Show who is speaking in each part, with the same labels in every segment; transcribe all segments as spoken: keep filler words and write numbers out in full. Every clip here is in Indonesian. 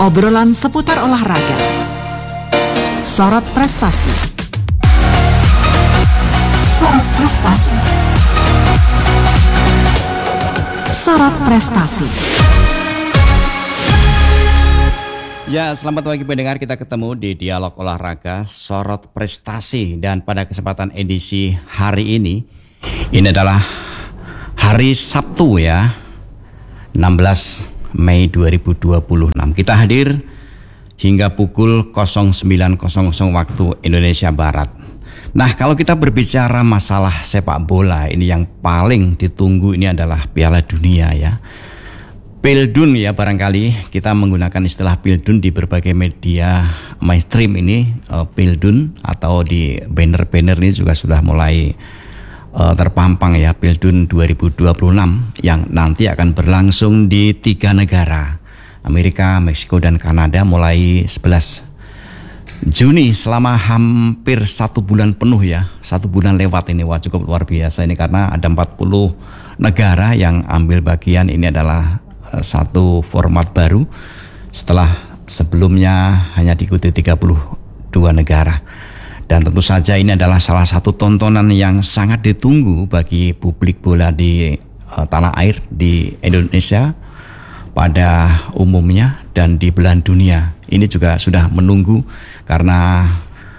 Speaker 1: Obrolan seputar olahraga. Sorot prestasi. Sorot prestasi. Sorot prestasi.
Speaker 2: Ya, selamat pagi pendengar, kita ketemu di Dialog Olahraga Sorot Prestasi. Dan pada kesempatan edisi hari ini, ini adalah hari Sabtu ya, enam belas Mei dua ribu dua puluh enam. Kita hadir hingga pukul sembilan waktu Indonesia Barat. Nah, kalau kita berbicara masalah sepak bola, ini yang paling ditunggu ini adalah Piala Dunia ya. Pildun ya, barangkali kita menggunakan istilah Pildun di berbagai media mainstream ini. uh, Pildun atau di banner-banner ini juga sudah mulai uh, terpampang ya, Pildun dua ribu dua puluh enam yang nanti akan berlangsung di tiga negara, Amerika, Meksiko, dan Kanada mulai sebelas Juni selama hampir satu bulan penuh ya, satu bulan lewat ini. Wah, cukup luar biasa ini karena ada empat puluh negara yang ambil bagian. Ini adalah satu format baru setelah sebelumnya hanya diikuti tiga puluh dua negara. Dan tentu saja ini adalah salah satu tontonan yang sangat ditunggu bagi publik bola di uh, tanah air, di Indonesia pada umumnya dan di belahan dunia. Ini juga sudah menunggu karena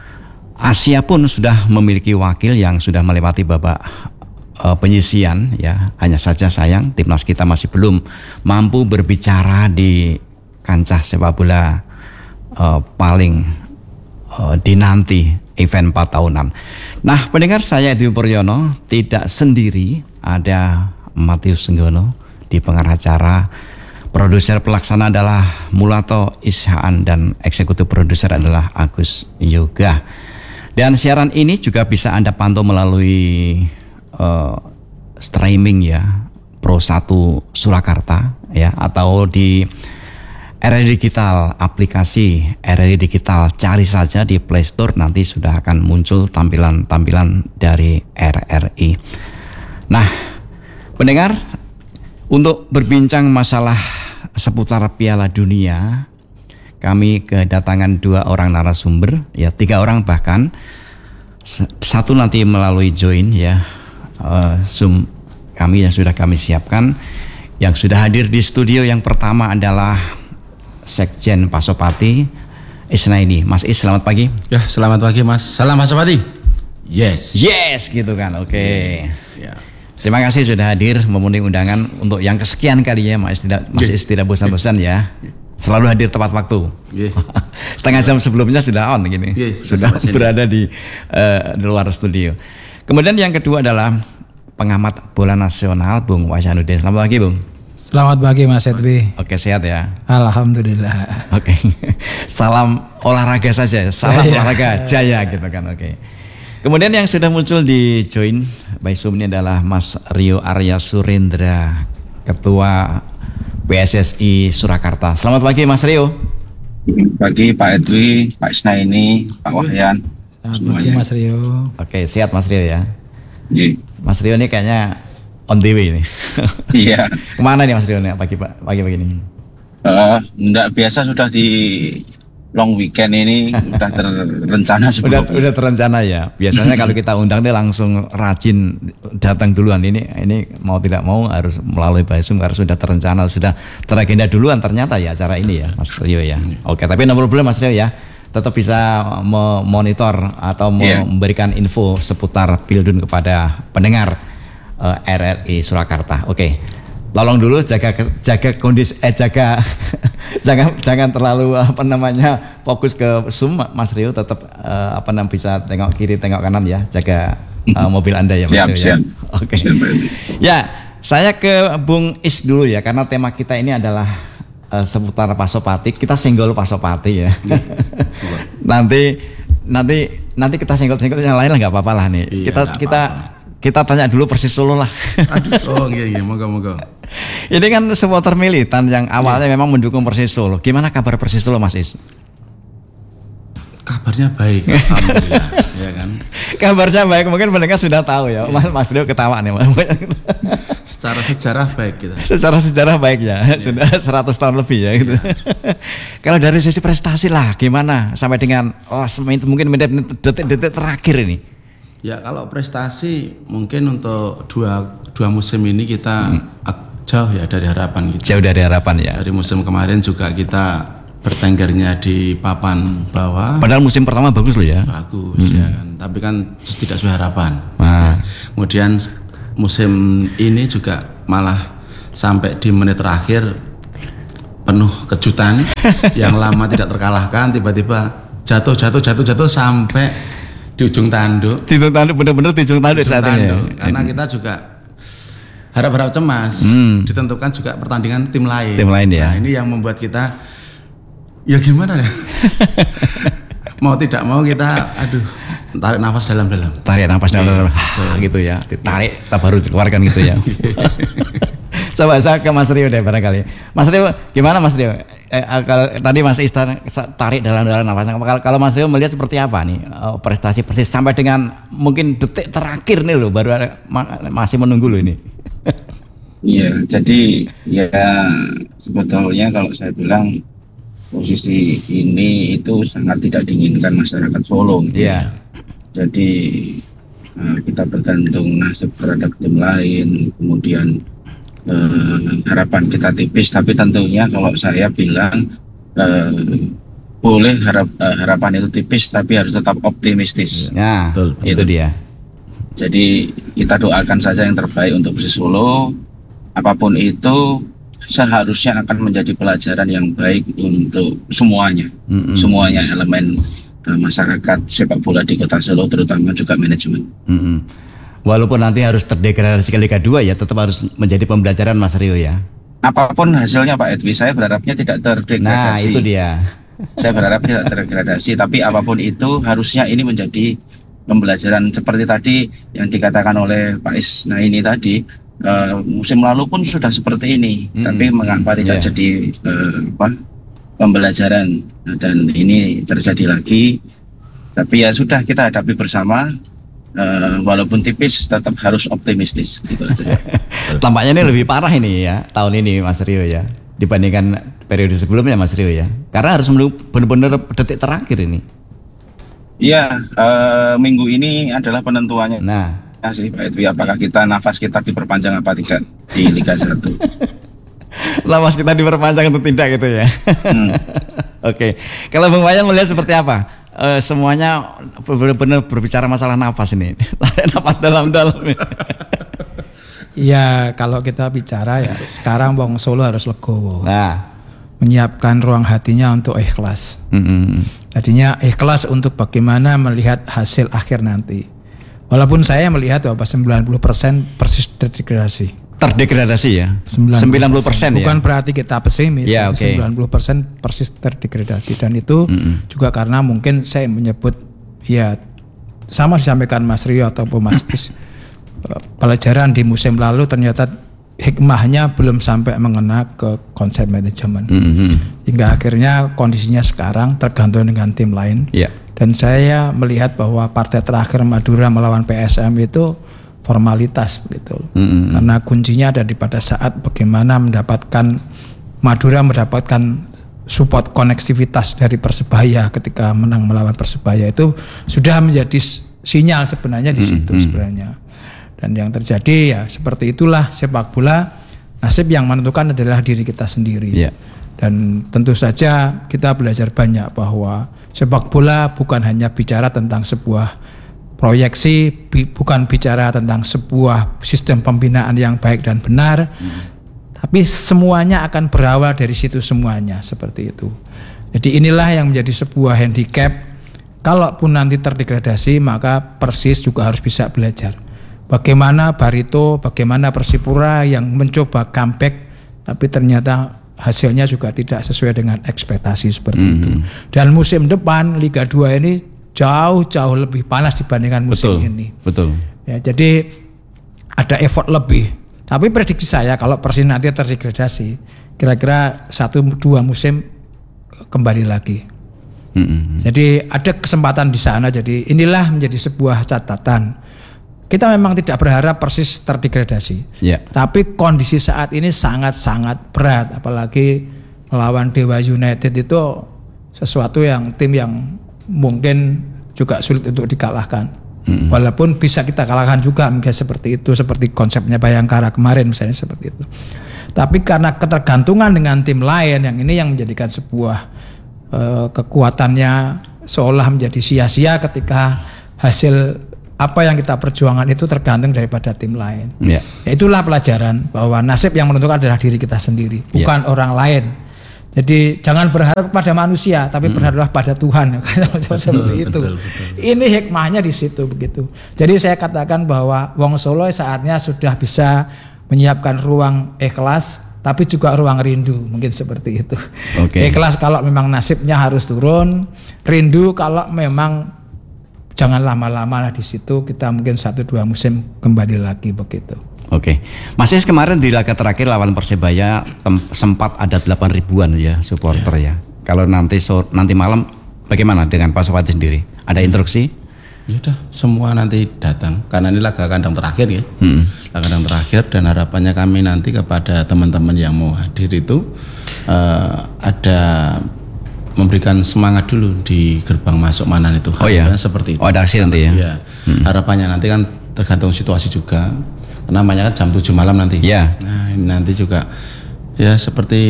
Speaker 2: Asia pun sudah memiliki wakil yang sudah melewati babak Uh, penyisian ya. Hanya saja sayang timnas kita masih belum mampu berbicara di kancah sepak bola uh, paling uh, dinanti event empat tahunan. Nah, pendengar, saya Edwin Puryono tidak sendiri, ada Matius Senggono di pengarah acara, produser pelaksana adalah Mulato Ishaan, dan eksekutif produser adalah Agus Yoga. Dan siaran ini juga bisa Anda pantau melalui Uh, streaming ya, Pro satu Surakarta ya, atau di R R I Digital, aplikasi R R I Digital, cari saja di Play Store, nanti sudah akan muncul tampilan-tampilan dari R R I. Nah, pendengar, untuk berbincang masalah seputar Piala Dunia, kami kedatangan dua orang narasumber ya, tiga orang bahkan, satu nanti melalui join ya, Uh, Zoom kami yang sudah kami siapkan. Yang sudah hadir di studio yang pertama adalah Sekjen Pasopati Isnaini. Mas Is, selamat pagi.
Speaker 3: Ya, selamat pagi Mas. Salam Pasopati. Yes.
Speaker 2: Yes, gitu kan. Oke. Okay.
Speaker 3: Ya.
Speaker 2: Terima kasih sudah hadir memenuhi undangan untuk yang kesekian kalinya. Mas tidak, Mas Is tidak bosan-bosan ya. Selalu hadir tepat waktu. Yeah. Setengah jam sebelumnya sudah on gini. Yeah, sudah berada di, uh, di luar studio. Kemudian yang kedua adalah pengamat bola nasional Bung Wahyanuddin. Selamat pagi, Bung.
Speaker 4: Selamat pagi Mas Edwi.
Speaker 2: Oke, sehat ya?
Speaker 4: Alhamdulillah.
Speaker 2: Oke. Salam olahraga saja, salam
Speaker 4: ya,
Speaker 2: olahraga jaya gitu kan. Oke. Kemudian yang sudah muncul di join by Zoom ini adalah Mas Rio Arya Surendra, Ketua P S S I Surakarta. Selamat pagi Mas Rio.
Speaker 5: Pagi Pak Edwi, Pak Isnaini, Pak Wahyan.
Speaker 4: Selamat pagi Mas Rio.
Speaker 2: Oke, sehat Mas Rio ya?
Speaker 5: Iya.
Speaker 2: Mas Rio ini kayaknya on the way nih.
Speaker 5: Iya.
Speaker 2: Kemana nih Mas Rio nih pagi pagi-pagi ini?
Speaker 5: Uh, enggak, biasa sudah di long weekend ini udah terencana sebelumnya.
Speaker 2: Udah, udah terencana ya. Biasanya kalau kita undang dia langsung rajin datang duluan. Ini ini mau tidak mau harus melalui by Zoom karena sudah terencana, sudah teragenda duluan ternyata ya acara ini ya Mas Rio ya. Oke, tapi no problem Mas Rio ya. Tetap bisa memonitor atau yeah. memberikan info seputar Pildun kepada pendengar uh, R R I Surakarta. Oke, okay. Tolong dulu jaga jaga kondisi, eh jaga jangan jangan terlalu apa namanya fokus ke Zoom, Mas Rio. Tetap uh, apa namanya bisa tengok kiri tengok kanan ya, jaga uh, mobil Anda ya Mas
Speaker 5: siap,
Speaker 2: Rio.
Speaker 5: Siap.
Speaker 2: Ya? Oke. Okay. Ya, saya ke Bung Is dulu ya, karena tema kita ini adalah Uh, seputar Pasopati. Kita senggol Pasopati ya. nanti nanti nanti kita senggol-senggol yang lain lah, nggak apa-apa lah nih. Iya, kita kita apa-apa. Kita tanya dulu Persis Solo lah.
Speaker 3: Aduh, oh iya iya, moga-moga.
Speaker 2: Ini kan supporter militan yang awalnya iya. memang mendukung Persis Solo. Gimana kabar Persis Solo Mas Is?
Speaker 3: Kabarnya baik, alhamdulillah. Ya kan.
Speaker 2: Kabarnya baik, mungkin pendengar sudah tahu ya. Mas Mas Rio ketawa nih.
Speaker 3: secara sejarah baik kita.
Speaker 2: Secara sejarah baik ya, ya. Sudah seratus tahun lebih ya gitu. Ya. Kalau dari sisi prestasi lah gimana sampai dengan oh mungkin detik-detik terakhir ini.
Speaker 3: Ya kalau prestasi mungkin untuk dua dua musim ini kita hmm. jauh ya dari harapan kita.
Speaker 2: Jauh dari harapan ya.
Speaker 3: Dari musim kemarin juga kita bertenggernya di papan bawah.
Speaker 2: Padahal musim pertama bagus loh ya.
Speaker 3: Bagus
Speaker 2: hmm.
Speaker 3: ya kan. Tapi kan tidak sesuai harapan.
Speaker 2: Nah.
Speaker 3: Kemudian musim ini juga malah sampai di menit terakhir penuh kejutan. Yang lama tidak terkalahkan tiba-tiba jatuh jatuh jatuh jatuh sampai di ujung tanduk.
Speaker 2: Di ujung tanduk benar-benar di ujung tanduk saat ini.
Speaker 3: Karena kita juga harap-harap cemas. Hmm. Ditentukan juga pertandingan tim lain.
Speaker 2: Tim lain ya.
Speaker 3: Nah, ini yang membuat kita ya gimana ya? Mau tidak mau kita aduh tarik nafas dalam-dalam.
Speaker 2: Tarik nafas dalam-dalam. Gitu ya. Ditarik tak baru dikeluarkan gitu ya. Coba saya ke Mas Rio deh barangkali. Mas Rio gimana Mas Rio? Eh, kalau tadi Mas Istan tarik dalam-dalam nafasnya. Kalau, kalau Mas Rio melihat seperti apa nih oh, prestasi Persis sampai dengan mungkin detik terakhir nih loh baru ada, ma- masih menunggu loh ini.
Speaker 5: Iya, jadi ya sebetulnya kalau saya bilang posisi ini itu sangat tidak diinginkan masyarakat Solo.
Speaker 2: Iya. Yeah.
Speaker 5: Jadi uh, kita bergantung nasib terhadap tim lain, kemudian uh, harapan kita tipis. Tapi tentunya kalau saya bilang uh, boleh harap, uh, harapan itu tipis, tapi harus tetap optimistis.
Speaker 2: Ya, betul, itu
Speaker 5: gitu.
Speaker 2: dia.
Speaker 5: Jadi kita doakan saja yang terbaik untuk Persis Solo. Apapun itu seharusnya akan menjadi pelajaran yang baik untuk semuanya, mm-hmm. semuanya elemen uh, masyarakat sepak bola di Kota Solo, terutama juga manajemen.
Speaker 2: Mm-hmm. Walaupun nanti harus terdegradasi ke Liga dua ya, tetap harus menjadi pembelajaran Mas Rio ya.
Speaker 5: Apapun hasilnya Pak Edwi, saya berharapnya tidak terdegradasi.
Speaker 2: Nah itu dia.
Speaker 5: Saya berharap tidak terdegradasi, tapi apapun itu harusnya ini menjadi pembelajaran seperti tadi yang dikatakan oleh Pak Isnaini tadi. Uh, musim lalu pun sudah seperti ini, hmm. tapi mengapa tidak yeah. jadi uh, apa pembelajaran dan ini terjadi lagi. Tapi ya sudah kita hadapi bersama, uh, walaupun tipis tetap harus optimistis. Gitu aja.
Speaker 2: Tampaknya ini lebih parah ini ya tahun ini Mas Rio ya dibandingkan periode sebelumnya Mas Rio ya, karena harus menunggu benar-benar detik terakhir ini.
Speaker 5: Iya, uh, minggu ini adalah penentuannya.
Speaker 2: Nah.
Speaker 5: Ya sih Pak Edwi, apakah kita nafas kita diperpanjang apa tidak di Liga satu?
Speaker 2: Nafas kita diperpanjang atau tidak gitu ya. Hmm. Oke, okay. Kalau Bung Wayan melihat seperti apa? Uh, semuanya benar-benar berbicara masalah nafas ini. Nafas dalam-dalam.
Speaker 4: Ya kalau kita bicara ya sekarang Bang Solo harus legowo.
Speaker 2: Nah.
Speaker 4: Menyiapkan ruang hatinya untuk ikhlas. Mm-hmm. Jadinya ikhlas untuk bagaimana melihat hasil akhir nanti. Walaupun saya melihat bahwa sembilan puluh persen Persis terdegradasi.
Speaker 2: Terdegradasi ya? sembilan puluh persen ya?
Speaker 4: Bukan berarti kita pesimis,
Speaker 2: ya,
Speaker 4: tapi
Speaker 2: okay.
Speaker 4: sembilan puluh persen Persis terdegradasi. Dan itu mm-hmm. juga karena mungkin saya menyebut, ya sama disampaikan Mas Rio ataupun Mas Is, pelajaran di musim lalu ternyata hikmahnya belum sampai mengena ke konsep manajemen. Mm-hmm. Hingga akhirnya kondisinya sekarang tergantung dengan tim lain. Yeah. Dan saya melihat bahwa partai terakhir Madura melawan P S M itu formalitas begitu. Mm-hmm. Karena kuncinya ada di pada saat bagaimana mendapatkan Madura mendapatkan support konektivitas dari Persebaya ketika menang melawan Persebaya itu sudah menjadi sinyal sebenarnya di situ mm-hmm. sebenarnya. Dan yang terjadi ya seperti itulah sepak bola, nasib yang menentukan adalah diri kita sendiri. Yeah. Dan tentu saja kita belajar banyak bahwa sepak bola bukan hanya bicara tentang sebuah proyeksi, bi- bukan bicara tentang sebuah sistem pembinaan yang baik dan benar, hmm. tapi semuanya akan berawal dari situ semuanya, seperti itu. Jadi inilah yang menjadi sebuah handicap. Kalaupun nanti terdegradasi, maka Persis juga harus bisa belajar. Bagaimana Barito, bagaimana Persipura yang mencoba comeback, tapi ternyata hasilnya juga tidak sesuai dengan ekspektasi seperti mm-hmm. itu. Dan musim depan Liga dua ini jauh-jauh lebih panas dibandingkan musim
Speaker 2: betul,
Speaker 4: ini.
Speaker 2: Betul.
Speaker 4: Ya, jadi ada effort lebih. Tapi prediksi saya kalau Persis nanti terdegradasi, kira-kira satu dua musim kembali lagi. Mm-hmm. Jadi ada kesempatan di sana. Jadi inilah menjadi sebuah catatan. kita memang tidak berharap Persis terdegradasi.
Speaker 2: Ya.
Speaker 4: Tapi kondisi saat ini sangat-sangat berat, apalagi melawan Dewa United itu sesuatu yang tim yang mungkin juga sulit untuk dikalahkan. Mm-hmm. Walaupun bisa kita kalahkan juga mungkin seperti itu, seperti konsepnya Bayangkara kemarin misalnya seperti itu. Tapi karena ketergantungan dengan tim lain yang ini yang menjadikan sebuah uh, kekuatannya seolah menjadi sia-sia ketika hasil apa yang kita perjuangkan itu tergantung daripada tim lain. Yeah. Ya itulah pelajaran bahwa nasib yang menentukan adalah diri kita sendiri, bukan yeah. orang lain. Jadi jangan berharap pada manusia, tapi hmm. berharaplah pada Tuhan. Seperti itu. Betul, betul. Ini hikmahnya di situ begitu. Jadi saya katakan bahwa Wong Solo saatnya sudah bisa menyiapkan ruang ikhlas, tapi juga ruang rindu, mungkin seperti itu. Okay. Ikhlas kalau memang nasibnya harus turun, rindu kalau memang jangan lama-lama lah di situ, kita mungkin satu dua musim kembali lagi begitu.
Speaker 2: Oke, Mas Is kemarin di laga terakhir lawan Persebaya tem- sempat ada delapan ribuan ya supporter ya. ya. Kalau nanti so- nanti malam bagaimana dengan Pak Sopati sendiri? Ada instruksi?
Speaker 3: Ya udah, semua nanti datang karena ini laga kandang terakhir ya. Hmm. Laga kandang terakhir dan harapannya kami nanti kepada teman-teman yang mau hadir itu uh, ada memberikan semangat dulu di gerbang masuk Manan itu.
Speaker 2: Oh ya,
Speaker 3: seperti itu.
Speaker 2: Oh ada aksi nanti ya.
Speaker 3: ya. Hmm. Harapannya nanti kan tergantung situasi juga. Namanya kan jam tujuh malam nanti.
Speaker 2: Ya.
Speaker 3: Nah, ini nanti juga ya seperti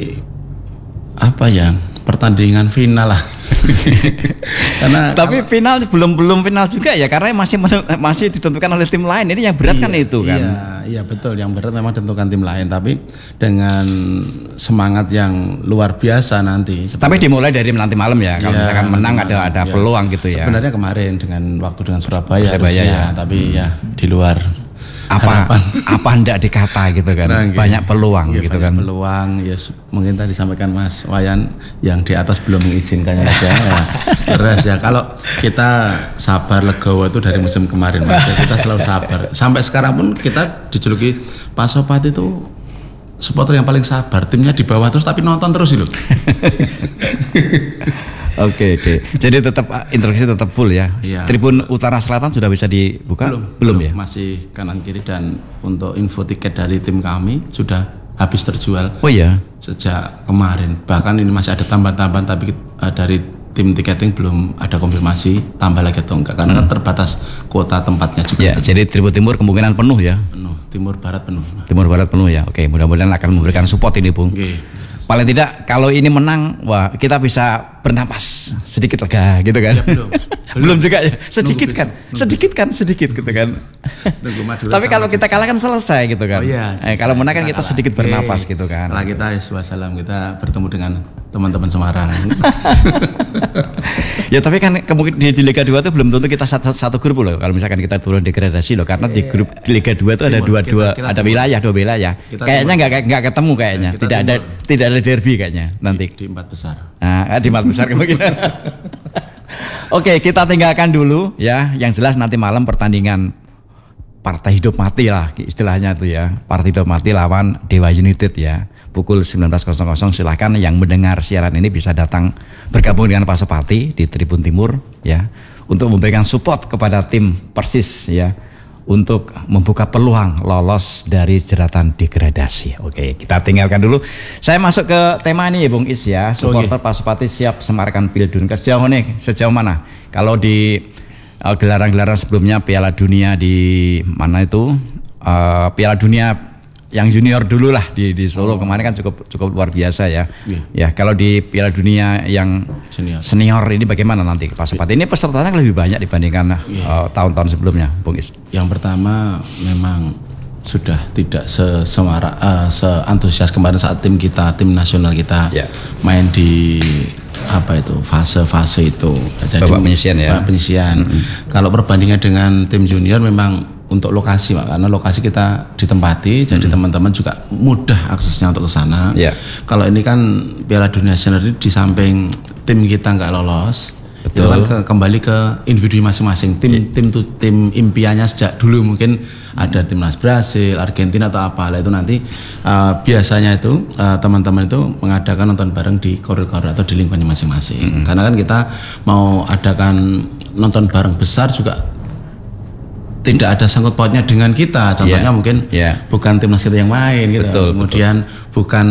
Speaker 3: apa ya? Pertandingan final lah. Karena
Speaker 2: tapi kalau, final belum belum final juga ya karena masih masih ditentukan oleh tim lain. Ini yang berat
Speaker 3: iya,
Speaker 2: kan itu kan.
Speaker 3: Iya, iya betul. Yang berat memang ditentukan tim lain tapi dengan semangat yang luar biasa nanti.
Speaker 2: Tapi dimulai dari nanti malam ya. Kalau iya, misalkan menang malam, ada ada iya. peluang gitu ya.
Speaker 3: Sebenarnya kemarin dengan waktu dengan Surabaya,
Speaker 2: Surabaya ya,
Speaker 3: tapi
Speaker 2: hmm.
Speaker 3: ya di luar
Speaker 2: apa harapan. Apa hendak dikata gitu kan. Nah, banyak peluang ya, gitu banyak kan.
Speaker 3: Peluang ya mungkin tadi disampaikan Mas Wayan yang di atas belum mengizinkannya aja ya. Beres ya. Kalau kita sabar legowo itu dari musim kemarin Mas. Kita selalu sabar. Sampai sekarang pun kita dijuluki Pak Sopati itu supporter yang paling sabar. Timnya di bawah terus tapi nonton terus loh.
Speaker 2: Oke, oke. Jadi tetap instruksi tetap full ya.
Speaker 3: Iya.
Speaker 2: Tribun Utara Selatan sudah bisa dibuka?
Speaker 3: Belum,
Speaker 2: belum, belum ya?
Speaker 3: Masih kanan kiri dan untuk info tiket dari tim kami sudah habis terjual.
Speaker 2: Oh iya.
Speaker 3: Sejak kemarin. Bahkan ini masih ada tambahan-tambahan tapi uh, dari tim tiketing belum ada konfirmasi tambah lagi atau enggak karena hmm. kan terbatas kuota tempatnya juga.
Speaker 2: Ya, jadi Tribun Timur kemungkinan penuh ya.
Speaker 3: Penuh. Timur Barat penuh.
Speaker 2: Timur Barat penuh ya. Oke, mudah-mudahan akan memberikan support ini, Bung.
Speaker 3: Oke.
Speaker 2: Paling tidak kalau ini menang, wah kita bisa bernapas sedikit lega gitu kan. Ya, belum. belum juga ya, sedikit nunggu kan, nunggu. sedikit kan, sedikit gitu kan. Tapi kalau kita kalah kan selesai gitu kan. Oh, iya, eh, kalau menang kan kita, kita sedikit bernapas Oke. gitu kan.
Speaker 3: Kalau kita Iswasalam kita bertemu dengan teman-teman Semarang.
Speaker 2: Ya tapi kan kemungkinan di, di Liga dua itu belum tentu kita satu, satu grup loh. Kalau misalkan kita turun degradasi loh, karena di grup di Liga dua itu ada dua-dua, ada timur. wilayah, dua wilayah. Kita kayaknya nggak nggak ketemu kayaknya. Kita tidak timur. ada tidak ada derby kayaknya nanti.
Speaker 3: Di, di empat besar.
Speaker 2: Nah, di empat besar kemungkinan. Oke, kita tinggalkan dulu ya. Yang jelas nanti malam pertandingan partai hidup mati lah istilahnya tuh ya. Partai hidup mati lawan Dewa United ya. Pukul sembilan belas silahkan yang mendengar siaran ini bisa datang bergabung dengan Pak Sopati di Tribun Timur ya untuk memberikan support kepada tim Persis ya untuk membuka peluang lolos dari jeratan degradasi. Oke, kita tinggalkan dulu. Saya masuk ke tema ini ya Bung Is ya. Supporter Pak Sopati siap semarakkan Pildun. Sejauh nih, sejauh mana? Kalau di uh, gelaran-gelaran sebelumnya Piala Dunia di mana itu? Uh, Piala Dunia yang junior dulu lah di di Solo oh. kemarin kan cukup cukup luar biasa ya. Yeah. Ya kalau di Piala Dunia yang senior, senior ini bagaimana nanti Pak Sopati? Ini pesertanya lebih banyak dibandingkan yeah. uh, tahun-tahun sebelumnya, Bung Is.
Speaker 3: Yang pertama memang sudah tidak sesemarak uh, seantusias kemarin saat tim kita, tim nasional kita yeah. main di apa itu fase-fase itu. Jadi
Speaker 2: Bapak penyisian ya.
Speaker 3: Penyisian. Mm-hmm. Kalau perbandingan dengan tim junior memang untuk lokasi Pak, karena lokasi kita ditempati, hmm. jadi teman-teman juga mudah aksesnya untuk ke sana. Yeah. Kalau ini kan Piala Dunia Senior ini di samping tim kita nggak lolos, Betul. itu kan ke, kembali ke individu masing-masing. Tim yeah. tim tuh tim impiannya sejak dulu mungkin hmm. ada timnas Brasil, Argentina atau apa lah itu nanti uh, biasanya itu uh, teman-teman itu mengadakan nonton bareng di koridor atau di lingkungannya masing-masing. Hmm. Karena kan kita mau adakan nonton bareng besar juga tidak ada sangkut pautnya dengan kita. Contohnya
Speaker 2: Yeah.
Speaker 3: mungkin
Speaker 2: Yeah.
Speaker 3: bukan timnas kita yang main gitu.
Speaker 2: Betul,
Speaker 3: Kemudian bukan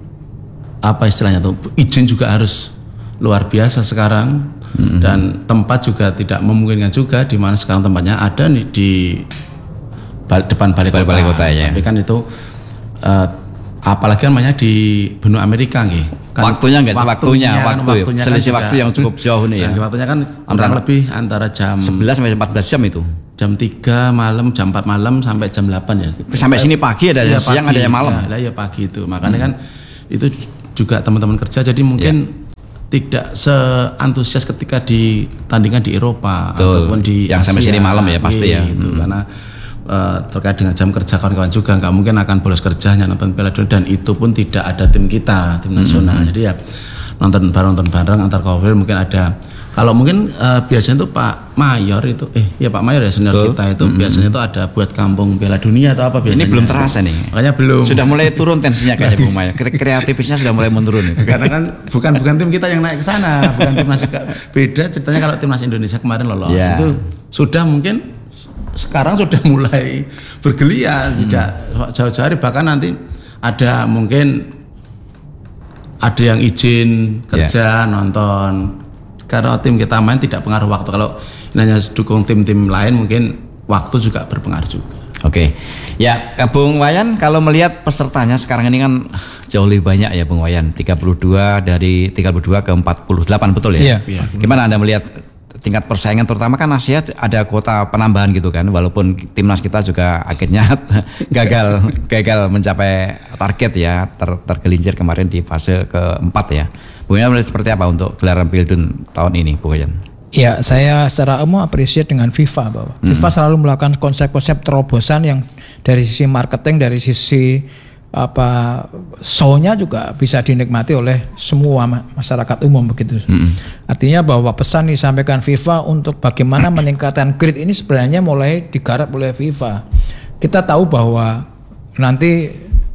Speaker 3: apa istilahnya tuh, izin juga harus luar biasa sekarang. Mm-hmm. Dan tempat juga tidak memungkinkan juga, di mana sekarang tempatnya ada nih di bal- depan balai kota.
Speaker 2: Balai kota, ya.
Speaker 3: Tapi kan itu uh, apalagi namanya di benua Amerika nih. Kan
Speaker 2: waktunya enggak waktunya,
Speaker 3: kan,
Speaker 2: waktu,
Speaker 3: waktunya
Speaker 2: selisih
Speaker 3: kan
Speaker 2: waktu
Speaker 3: juga,
Speaker 2: yang cukup jauh nih ya.
Speaker 3: Dan waktunya kan kurang lebih antara jam
Speaker 2: sebelas sampai empat belas jam itu.
Speaker 3: Jam tiga malam, jam empat malam sampai jam delapan ya.
Speaker 2: Sampai sini pagi ada yang
Speaker 3: ya,
Speaker 2: siang,
Speaker 3: pagi,
Speaker 2: ada yang malam.
Speaker 3: Ya, ya pagi itu. Makanya hmm. kan itu juga teman-teman kerja, jadi mungkin yeah. tidak seantusias ketika di tandingan di Eropa.
Speaker 2: Betul.
Speaker 3: Ataupun di
Speaker 2: yang
Speaker 3: Asia,
Speaker 2: sampai sini malam ya pasti ya.
Speaker 3: Gitu.
Speaker 2: Hmm.
Speaker 3: Karena uh, terkait dengan jam kerja kawan-kawan juga nggak mungkin akan bolos kerjanya nonton Piala Dunia, dan itu pun tidak ada tim kita, tim nasional. Hmm. Jadi ya nonton bareng nonton bareng antar cover mungkin ada. Kalau mungkin uh, biasanya tuh Pak Mayor itu, eh ya Pak Mayor ya senior
Speaker 2: Betul.
Speaker 3: kita itu
Speaker 2: Mm-hmm.
Speaker 3: biasanya tuh ada buat kampung Piala Dunia atau apa biasanya.
Speaker 2: Ini belum terasa nih.
Speaker 3: Makanya belum.
Speaker 2: Sudah mulai turun tensinya kayaknya Bung Mayor. Kreativitasnya sudah mulai menurun.
Speaker 3: Karena kan bukan bukan tim kita yang naik ke sana, bukan timnas juga. Beda ceritanya kalau timnas Indonesia kemarin lolos
Speaker 2: Yeah.
Speaker 3: itu sudah mungkin sekarang sudah mulai bergeliat, tidak jauh-jauh hari, bahkan nanti ada mungkin ada yang izin kerja nonton. Karena tim kita main tidak pengaruh waktu. Kalau ini hanya dukung tim-tim lain mungkin waktu juga berpengaruh juga.
Speaker 2: Oke, ya Bung Wayan, kalau melihat pesertanya sekarang ini kan jauh lebih banyak ya Bung Wayan, tiga puluh dua dari tiga puluh dua ke empat puluh delapan, betul ya?
Speaker 4: Iya.
Speaker 2: Gimana Anda melihat tingkat persaingan, terutama kan Asia ada kuota penambahan gitu kan, walaupun timnas kita juga akhirnya gagal gagal mencapai target ya, ter, tergelincir kemarin di fase keempat ya. Bung Wayan melihat seperti apa untuk gelaran Piala Dunia tahun ini, Bung Wayan?
Speaker 4: Ya, saya secara umum appreciate dengan FIFA bahwa hmm. FIFA selalu melakukan konsep-konsep terobosan yang dari sisi marketing, dari sisi apa show-nya juga bisa dinikmati oleh semua masyarakat umum begitu. Hmm. Artinya bahwa pesan disampaikan FIFA untuk bagaimana meningkatkan grade ini sebenarnya mulai digarap oleh FIFA. Kita tahu bahwa nanti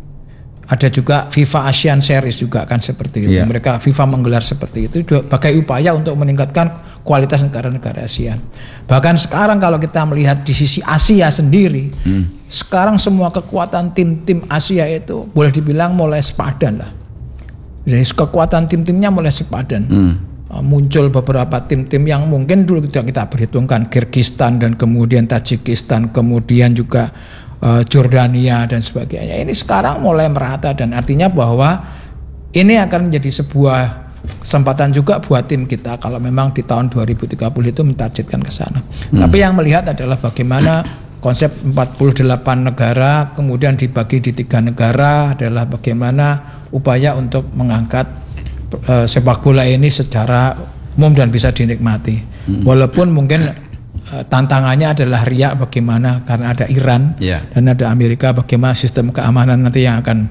Speaker 4: ada juga FIFA Asian Series juga kan seperti itu. Yeah. Mereka FIFA menggelar seperti itu sebagai upaya untuk meningkatkan kualitas negara-negara ASEAN. Bahkan sekarang kalau kita melihat di sisi Asia sendiri, hmm. sekarang semua kekuatan tim-tim Asia itu boleh dibilang mulai sepadan lah. Jadi kekuatan tim-timnya mulai sepadan. Hmm. Muncul beberapa tim-tim yang mungkin dulu tidak kita perhitungkan, Kyrgyzstan dan kemudian Tajikistan, kemudian juga Jordania dan sebagainya. Ini sekarang mulai merata dan artinya bahwa ini akan menjadi sebuah kesempatan juga buat tim kita kalau memang di tahun dua ribu tiga puluh itu mentargetkan ke sana. Hmm. Tapi yang melihat adalah bagaimana konsep empat puluh delapan negara kemudian dibagi di tiga negara adalah bagaimana upaya untuk mengangkat uh, sepak bola ini secara umum dan bisa dinikmati. Hmm. Walaupun mungkin tantangannya adalah riak bagaimana karena ada Iran yeah. dan ada Amerika, bagaimana sistem keamanan nanti yang akan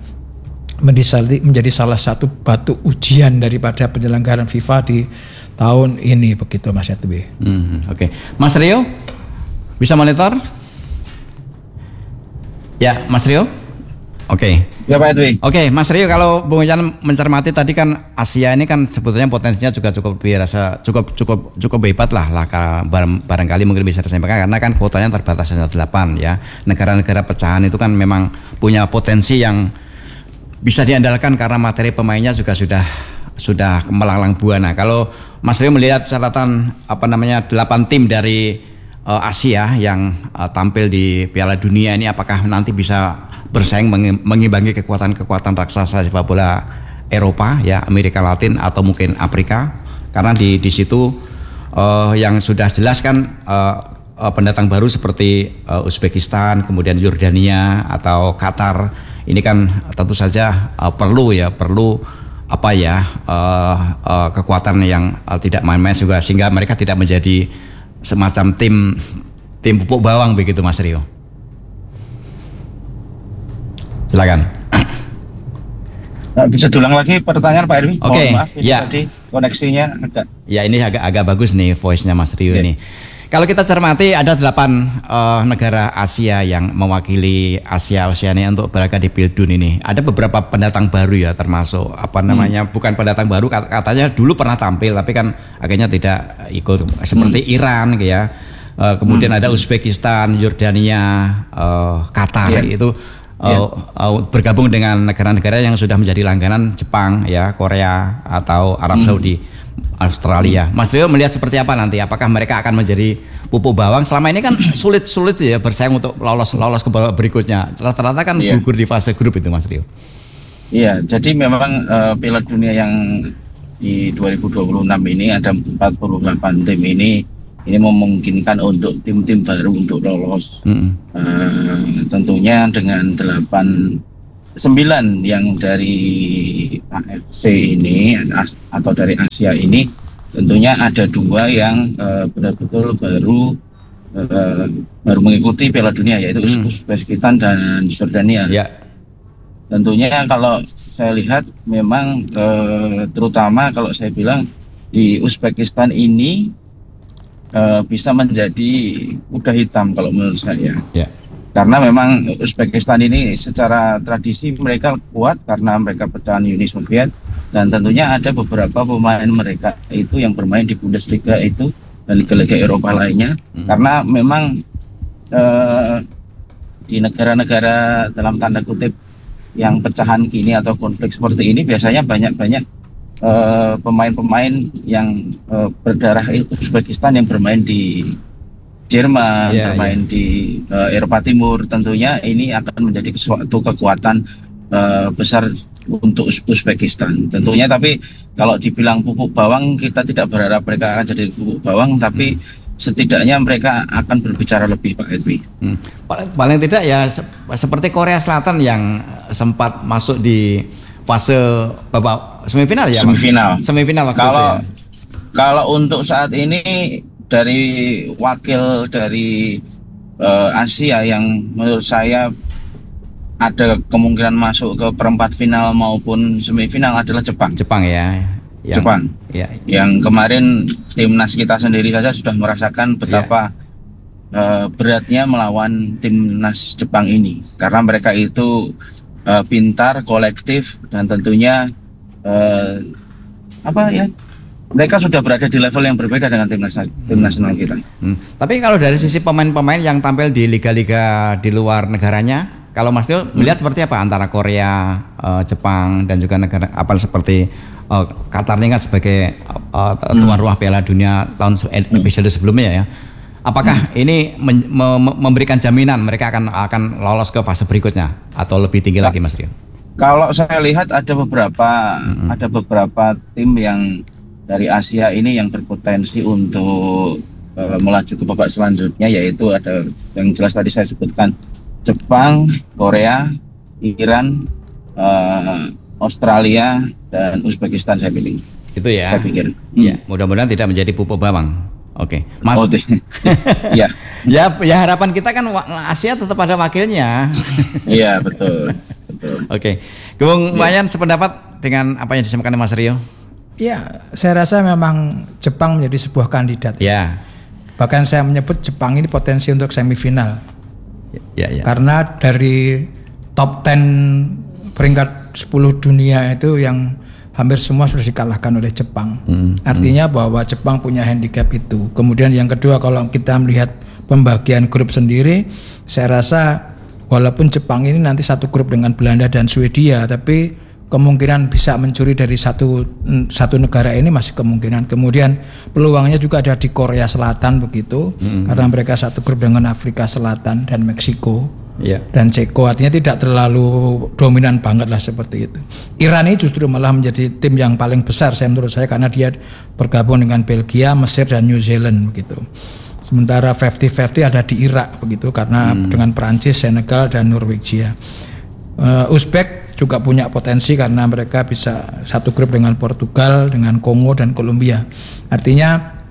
Speaker 4: menjadi salah satu batu ujian daripada penyelenggaraan FIFA di tahun ini begitu Mas Yatwi.
Speaker 2: Hmm, Oke, okay. Mas Rio bisa monitor? Ya, Mas Rio. Oke. Okay.
Speaker 5: Ya Pak Edwi.
Speaker 2: Oke, okay, Mas Rio, kalau Bung Yan mencermati tadi kan Asia ini kan sebetulnya potensinya juga cukup biasa, cukup cukup cukup hebat lah, lah barangkali mungkin bisa disampaikan karena kan kuotanya terbatas hanya delapan ya. Negara-negara pecahan itu kan memang punya potensi yang bisa diandalkan karena materi pemainnya juga sudah sudah melanglang buana. Kalau Mas Rio melihat catatan apa namanya delapan tim dari uh, Asia yang uh, tampil di Piala Dunia ini, apakah nanti bisa bersaing mengimbangi kekuatan-kekuatan raksasa sepak bola Eropa ya, Amerika Latin atau mungkin Afrika, karena di di situ uh, yang sudah jelas kan uh, uh, pendatang baru seperti uh, Uzbekistan, kemudian Yordania atau Qatar ini kan tentu saja uh, perlu ya perlu apa ya uh, uh, kekuatan yang uh, tidak main-main juga, sehingga mereka tidak menjadi semacam tim tim pupuk bawang begitu Mas Rio. Silakan.
Speaker 5: Nah, bisa diulang lagi pertanyaan Pak Erwi?
Speaker 2: Oke, okay,
Speaker 5: maaf ini
Speaker 2: ya.
Speaker 5: tadi koneksinya agak.
Speaker 2: Ya ini agak agak bagus nih voice-nya Mas Rio yeah. ini. Kalau kita cermati ada delapan uh, negara Asia yang mewakili Asia Oseania untuk berlaga di Piala Dunia ini. Ada beberapa pendatang baru ya, termasuk apa namanya hmm. bukan pendatang baru, katanya dulu pernah tampil tapi kan akhirnya tidak ikut, seperti hmm. Iran ya. uh, kemudian hmm. ada Uzbekistan, Yordania, uh, Qatar yeah. itu uh, yeah. uh, bergabung dengan negara-negara yang sudah menjadi langganan Jepang, ya, Korea atau Arab hmm. Saudi, Australia. Mas Rio melihat seperti apa nanti? Apakah mereka akan menjadi pupuk bawang? Selama ini kan sulit-sulit ya bersaing untuk lolos lolos ke babak berikutnya. Rata-rata kan yeah. gugur di fase grup itu, Mas Rio.
Speaker 5: Iya, jadi memang uh, Piala Dunia yang di dua ribu dua puluh enam ini ada empat puluh delapan tim ini ini memungkinkan untuk tim-tim baru untuk lolos. Mm-hmm. Uh, tentunya dengan delapan sembilan yang dari A F C ini atau dari Asia ini, tentunya ada dua yang uh, betul-betul baru uh, baru mengikuti Piala Dunia, yaitu mm. Uzbekistan dan Yordania. Yeah. Tentunya kalau saya lihat memang eh, terutama kalau saya bilang di Uzbekistan ini eh, bisa menjadi kuda hitam kalau menurut saya. Yeah. Karena memang Uzbekistan ini secara tradisi mereka kuat karena mereka pecahan Uni Soviet, dan tentunya ada beberapa pemain mereka itu yang bermain di Bundesliga itu dan liga-liga Eropa lainnya. Mm. Karena memang eh, di negara-negara dalam tanda kutip yang pecahan kini atau konflik seperti ini biasanya banyak-banyak uh, pemain-pemain yang uh, berdarah Uzbekistan yang bermain di Jerman, yeah, bermain yeah. di uh, Eropa Timur. Tentunya ini akan menjadi suatu kekuatan uh, besar untuk Uzbekistan. Tentunya, tapi kalau dibilang pupuk bawang, kita tidak berharap mereka akan jadi pupuk bawang, tapi hmm. setidaknya mereka akan berbicara lebih, Pak Edwi. Hmm.
Speaker 2: Paling, paling tidak ya se- seperti Korea Selatan yang sempat masuk di fase babak semifinal ya.
Speaker 5: Semifinal.
Speaker 2: Mas? Semifinal waktu
Speaker 5: kalau,
Speaker 2: itu ya.
Speaker 5: Kalau untuk saat ini dari wakil dari uh, Asia yang menurut saya ada kemungkinan masuk ke perempat final maupun semifinal adalah Jepang.
Speaker 2: Jepang ya. Yang,
Speaker 5: Jepang,
Speaker 2: ya,
Speaker 5: yang kemarin timnas kita sendiri saja sudah merasakan betapa ya. uh, beratnya melawan timnas Jepang ini, karena mereka itu uh, pintar, kolektif, dan tentunya uh, apa ya, mereka sudah berada di level yang berbeda dengan timnas tim nasional kita.
Speaker 2: Hmm. Tapi kalau dari sisi pemain-pemain yang tampil di liga-liga di luar negaranya, kalau Mas Dio melihat hmm. seperti apa antara Korea, uh, Jepang, dan juga negara apa seperti Uh, Qatar ini kan sebagai uh, tuan rumah Piala Dunia tahun episode sebelumnya ya. Apakah hmm. ini men- mem- memberikan jaminan mereka akan akan lolos ke fase berikutnya atau lebih tinggi lagi, Mas Rio?
Speaker 5: Kalau saya lihat ada beberapa hmm. ada beberapa tim yang dari Asia ini yang berpotensi untuk uh, melaju ke babak selanjutnya, yaitu ada yang jelas tadi saya sebutkan Jepang, Korea, Iran, uh, Australia, dan Uzbekistan saya pilih.
Speaker 2: Itu ya.
Speaker 5: Saya pikir.
Speaker 2: Ya, hmm. mudah-mudahan tidak menjadi pupuk bawang. Oke, okay. Mas.
Speaker 5: Oh, ya.
Speaker 2: ya, ya harapan kita kan Asia tetap ada wakilnya.
Speaker 5: Iya, betul. Betul.
Speaker 2: Oke, okay. Bung Wayan ya. Sependapat dengan apa yang disampaikan Mas Rio?
Speaker 4: Ya, saya rasa memang Jepang menjadi sebuah kandidat.
Speaker 2: Ya.
Speaker 4: Bahkan saya menyebut Jepang ini potensi untuk semifinal.
Speaker 2: Ya, ya.
Speaker 4: Karena dari top sepuluh peringkat sepuluh dunia itu yang hampir semua sudah dikalahkan oleh Jepang. Hmm, Artinya hmm. bahwa Jepang punya handicap itu. Kemudian yang kedua, kalau kita melihat pembagian grup sendiri, saya rasa walaupun Jepang ini nanti satu grup dengan Belanda dan Swedia, tapi kemungkinan bisa mencuri dari satu satu negara ini masih kemungkinan. Kemudian peluangnya juga ada di Korea Selatan begitu, hmm. karena mereka satu grup dengan Afrika Selatan dan Meksiko. Yeah. Dan Ceko, artinya tidak terlalu dominan banget lah seperti itu. Iran ini justru malah menjadi tim yang paling besar saya menurut saya, karena dia bergabung dengan Belgia, Mesir, dan New Zealand begitu. Sementara lima puluh lima puluh ada di Irak begitu, karena hmm. dengan Perancis, Senegal, dan Norwegia. uh, Uzbek juga punya potensi karena mereka bisa satu grup dengan Portugal, dengan Kongo, dan Kolombia. Artinya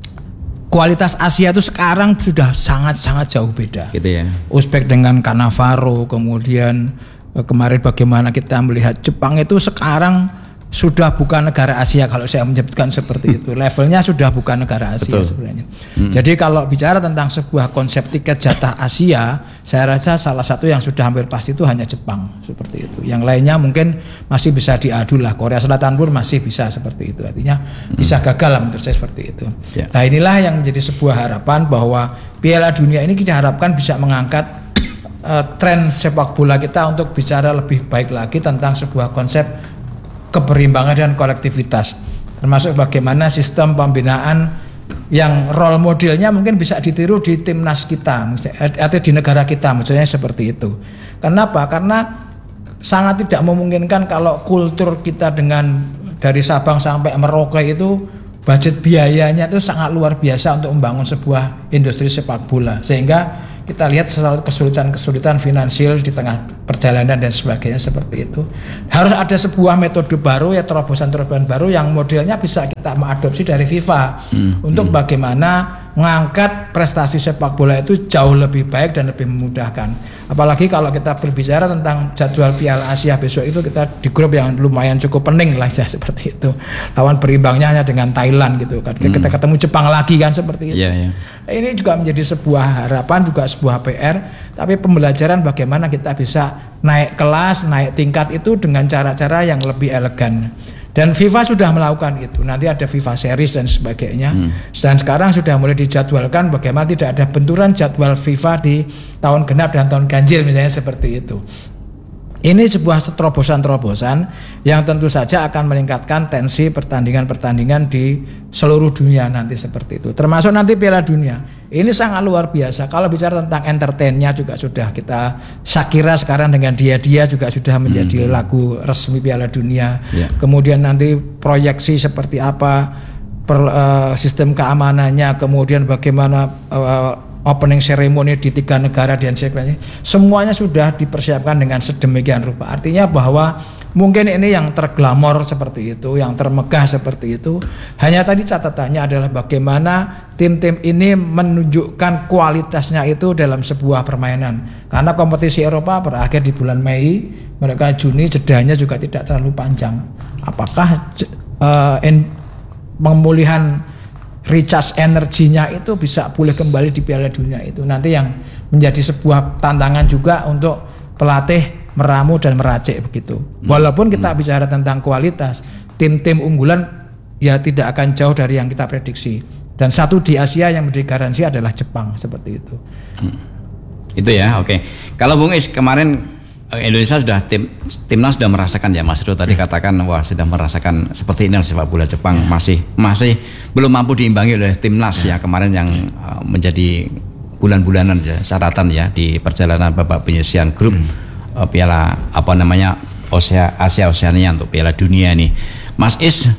Speaker 4: kualitas Asia itu sekarang sudah sangat-sangat jauh beda.
Speaker 2: Gitu ya.
Speaker 4: Uzbek dengan Cannavaro, kemudian eh, kemarin bagaimana kita melihat Jepang itu sekarang sudah bukan negara Asia kalau saya menyebutkan seperti itu. Levelnya sudah bukan negara Asia
Speaker 2: Betul.
Speaker 4: sebenarnya. Hmm. Jadi kalau bicara tentang sebuah konsep tiket jatah Asia, saya rasa salah satu yang sudah hampir pasti itu hanya Jepang seperti itu. Yang lainnya mungkin masih bisa diadu lah. Korea Selatan pun masih bisa seperti itu. Artinya hmm. bisa gagal lah menurut saya seperti itu. Yeah. Nah inilah yang menjadi sebuah harapan bahwa Piala Dunia ini kita harapkan bisa mengangkat uh, tren sepak bola kita untuk bicara lebih baik lagi tentang sebuah konsep keberimbangan dan kolektivitas, termasuk bagaimana sistem pembinaan yang role modelnya mungkin bisa ditiru di timnas kita atau di negara kita, maksudnya seperti itu. Kenapa? Karena sangat tidak memungkinkan kalau kultur kita dengan dari Sabang sampai Merauke itu budget biayanya itu sangat luar biasa untuk membangun sebuah industri sepak bola, sehingga kita lihat selalu kesulitan-kesulitan finansial di tengah perjalanan dan sebagainya seperti itu. Harus ada sebuah metode baru ya, terobosan-terobosan baru yang modelnya bisa kita mengadopsi dari FIFA hmm, untuk hmm. bagaimana mengangkat prestasi sepak bola itu jauh lebih baik dan lebih memudahkan. Apalagi kalau kita berbicara tentang jadwal Piala Asia besok itu, kita di grup yang lumayan cukup pening lah ya, seperti itu. Lawan berimbangnya hanya dengan Thailand gitu kan. Hmm. Kita ketemu Jepang lagi kan seperti itu. Yeah, yeah. Ini juga menjadi sebuah harapan, juga sebuah P R, tapi pembelajaran bagaimana kita bisa naik kelas, naik tingkat itu dengan cara-cara yang lebih elegan. Dan FIFA sudah melakukan itu. Nanti ada FIFA Series dan sebagainya. Hmm. Dan sekarang sudah mulai dijadwalkan bagaimana tidak ada benturan jadwal FIFA di tahun genap dan tahun ganjil misalnya seperti itu. Ini sebuah terobosan-terobosan yang tentu saja akan meningkatkan tensi pertandingan-pertandingan di seluruh dunia nanti seperti itu. Termasuk nanti Piala Dunia. Ini sangat luar biasa. Kalau bicara tentang entertainnya juga sudah kita, Shakira sekarang dengan Dia-Dia juga sudah menjadi hmm. lagu resmi Piala Dunia. Yeah. Kemudian nanti proyeksi seperti apa, per, uh, sistem keamanannya, kemudian bagaimana uh, opening ceremony di tiga negara dan sebagainya, semuanya sudah dipersiapkan dengan sedemikian rupa. Artinya bahwa mungkin ini yang terglamor seperti itu, yang termegah seperti itu. Hanya tadi catatannya adalah bagaimana tim-tim ini menunjukkan kualitasnya itu dalam sebuah permainan. Karena kompetisi Eropa berakhir di bulan Mei, mereka Juni, jedanya juga tidak terlalu panjang. Apakah uh, en, pemulihan recharge energinya itu bisa pulih kembali di Piala Dunia itu nanti yang menjadi sebuah tantangan juga untuk pelatih meramu dan meracik begitu. Walaupun kita hmm. bicara tentang kualitas, tim-tim unggulan ya tidak akan jauh dari yang kita prediksi. Dan satu di Asia yang menjadi garansi adalah Jepang seperti itu.
Speaker 2: Hmm. Itu ya, oke. Okay. Kalau Bung Is kemarin Indonesia sudah tim timnas sudah merasakan ya, Mas Rio tadi yeah. katakan wah sudah merasakan seperti ini sepak bola Jepang yeah. masih masih belum mampu diimbangi oleh timnas yeah. ya kemarin yang yeah. uh, menjadi bulan-bulanan ya syaratan ya di perjalanan babak penyisihan grup mm. uh, Piala apa namanya Asia Asia Oceania untuk Piala Dunia ini. Mas Is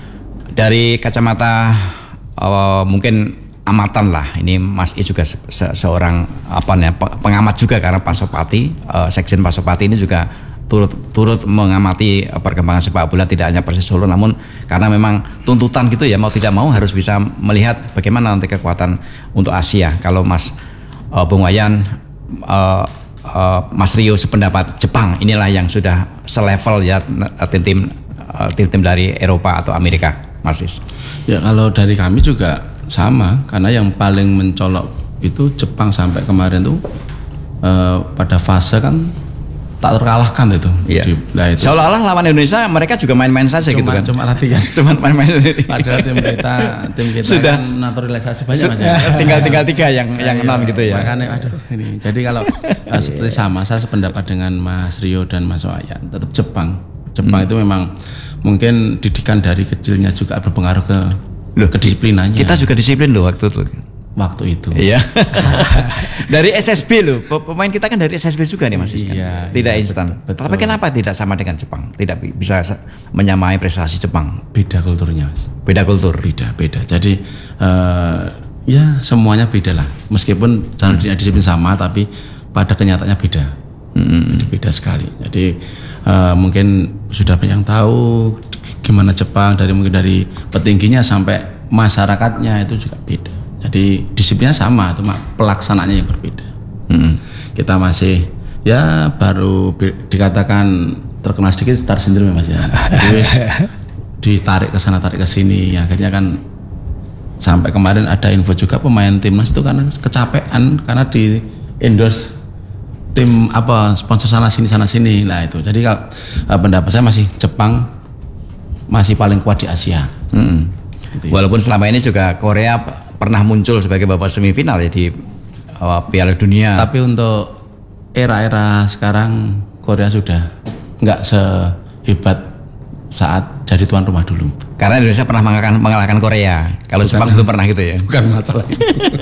Speaker 2: dari kacamata uh, mungkin amatan lah, ini Mas Is juga se- se- seorang apa nih pengamat juga karena Pasopati, uh, Sekjen Pasopati ini juga turut turut mengamati uh, perkembangan sepak bola tidak hanya Persis Solo, namun karena memang tuntutan gitu ya, mau tidak mau harus bisa melihat bagaimana nanti kekuatan untuk Asia. Kalau Mas uh, Bung Wayan, uh, uh, Mas Rio sependapat Jepang inilah yang sudah selevel ya tim-tim uh, tim-tim dari Eropa atau Amerika, Mas Is.
Speaker 3: Ya kalau dari kami juga sama, karena yang paling mencolok itu Jepang sampai kemarin tuh uh, pada fase kan tak terkalahkan itu.
Speaker 2: Iya. Di, nah itu. Seolah-olah lawan Indonesia mereka juga main-main saja cuma, gitu kan.
Speaker 3: Cuma latihan.
Speaker 2: Cuma main-main.
Speaker 3: Padahal tim kita tim kita
Speaker 2: sudah
Speaker 3: kan naturalisasi banyak Mas.
Speaker 2: Tinggal tinggal tiga yang nah, yang enam iya, gitu ya.
Speaker 3: Makanya aduh ini. Jadi kalau uh, seperti sama, saya sependapat dengan Mas Rio dan Mas Wayan, tetap Jepang. Jepang hmm. itu memang mungkin didikan dari kecilnya juga berpengaruh ke loh, kedisiplinannya.
Speaker 2: Kita juga disiplin loh waktu itu.
Speaker 3: Waktu itu.
Speaker 2: Iya. Dari S S B loh. Pemain kita kan dari S S B juga nih Mas.
Speaker 3: Iya.
Speaker 2: Kan? Tidak iya, instan. Tapi kenapa tidak sama dengan Jepang? Tidak bisa menyamai prestasi Jepang.
Speaker 3: Beda kulturnya, Mas.
Speaker 2: Beda kultur.
Speaker 3: Beda, beda. Jadi uh, ya semuanya beda lah. Meskipun jalan hmm. disiplin sama, tapi pada kenyataannya beda. Hmm. Beda sekali. Jadi uh, mungkin sudah banyak yang tahu gimana Jepang, dari mungkin dari petingginya sampai masyarakatnya itu juga beda. Jadi disiplinnya sama, cuma pelaksanaannya yang berbeda. Hmm. Kita masih ya baru dikatakan terkenal sedikit star syndrome Mas ya. Terus ditarik ke sana tarik ke sini, akhirnya kan sampai kemarin ada info juga pemain timnas itu karena kecapean karena di endorse tim apa sponsor sana sini sana sini. Nah itu jadi kalau uh, pendapat saya masih Jepang masih paling kuat di Asia.
Speaker 2: Mm-hmm.
Speaker 3: Gitu ya.
Speaker 2: Walaupun selama ini juga Korea pernah muncul sebagai babak semifinal ya di uh, Piala Dunia.
Speaker 3: Tapi untuk era-era sekarang Korea sudah nggak sehebat saat jadi tuan rumah dulu.
Speaker 2: Karena Indonesia pernah mengalahkan, mengalahkan Korea. Kalau
Speaker 3: Bukan,
Speaker 2: Jepang belum pernah gitu ya.
Speaker 3: Bukan masalah itu.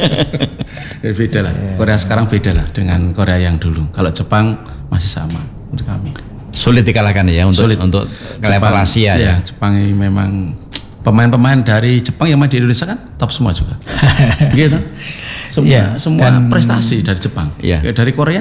Speaker 3: Ya, beda lah. Korea sekarang beda lah dengan Korea yang dulu. Kalau Jepang masih sama untuk kami.
Speaker 2: Sulit dikalahkan ya untuk
Speaker 3: Sulit.
Speaker 2: untuk level Asia ya.
Speaker 3: Ya, Jepang ini memang pemain-pemain dari Jepang yang main di Indonesia kan top semua juga. Gitu. Semua
Speaker 4: Ya,
Speaker 3: semua
Speaker 4: dan-
Speaker 3: prestasi dari Jepang.
Speaker 2: Iya.
Speaker 3: Ya, dari Korea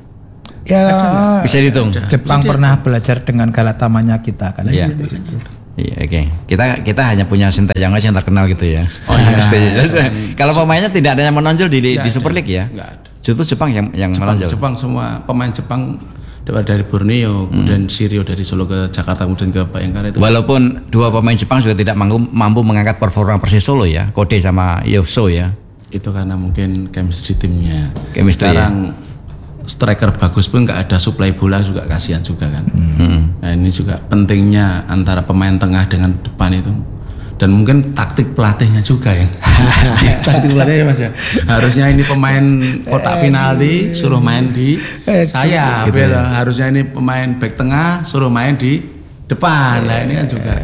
Speaker 4: Ya
Speaker 2: Bisa dihitung.
Speaker 4: Jepang pernah belajar dengan Galatamanya kita kan.
Speaker 2: Iya.
Speaker 4: seperti itu.
Speaker 2: Iya, oke. Kita kita hanya punya Sintayong aja yang terkenal gitu ya.
Speaker 3: Oh, iya.
Speaker 2: Pasti. Kalau pemainnya tidak ada yang menonjol di di, di Super League ya.
Speaker 3: Nggak ada.
Speaker 2: Justru Jepang yang yang
Speaker 3: Jepang,
Speaker 2: menonjol.
Speaker 3: Jepang semua pemain Jepang dari Borneo, kemudian Sirio dari Solo ke Jakarta, kemudian ke Bayangkara itu.
Speaker 2: Walaupun dua pemain Jepang juga tidak mampu, mampu mengangkat performa Persis Solo ya, Kode sama Yoso ya.
Speaker 3: Itu karena mungkin chemistry timnya.
Speaker 2: Chemistry,
Speaker 3: Sekarang striker bagus pun nggak ada supply bola juga kasihan juga kan.
Speaker 2: Hmm.
Speaker 3: Nah ini juga pentingnya antara pemain tengah dengan depan itu. Dan mungkin taktik pelatihnya juga ya. Taktik pelatihnya Mas ya. Harusnya ini pemain kotak penalti suruh main di saya.
Speaker 2: Gitu
Speaker 3: Gitu
Speaker 2: ya.
Speaker 3: Harusnya ini pemain back tengah suruh main di depan. Nah ini kan juga.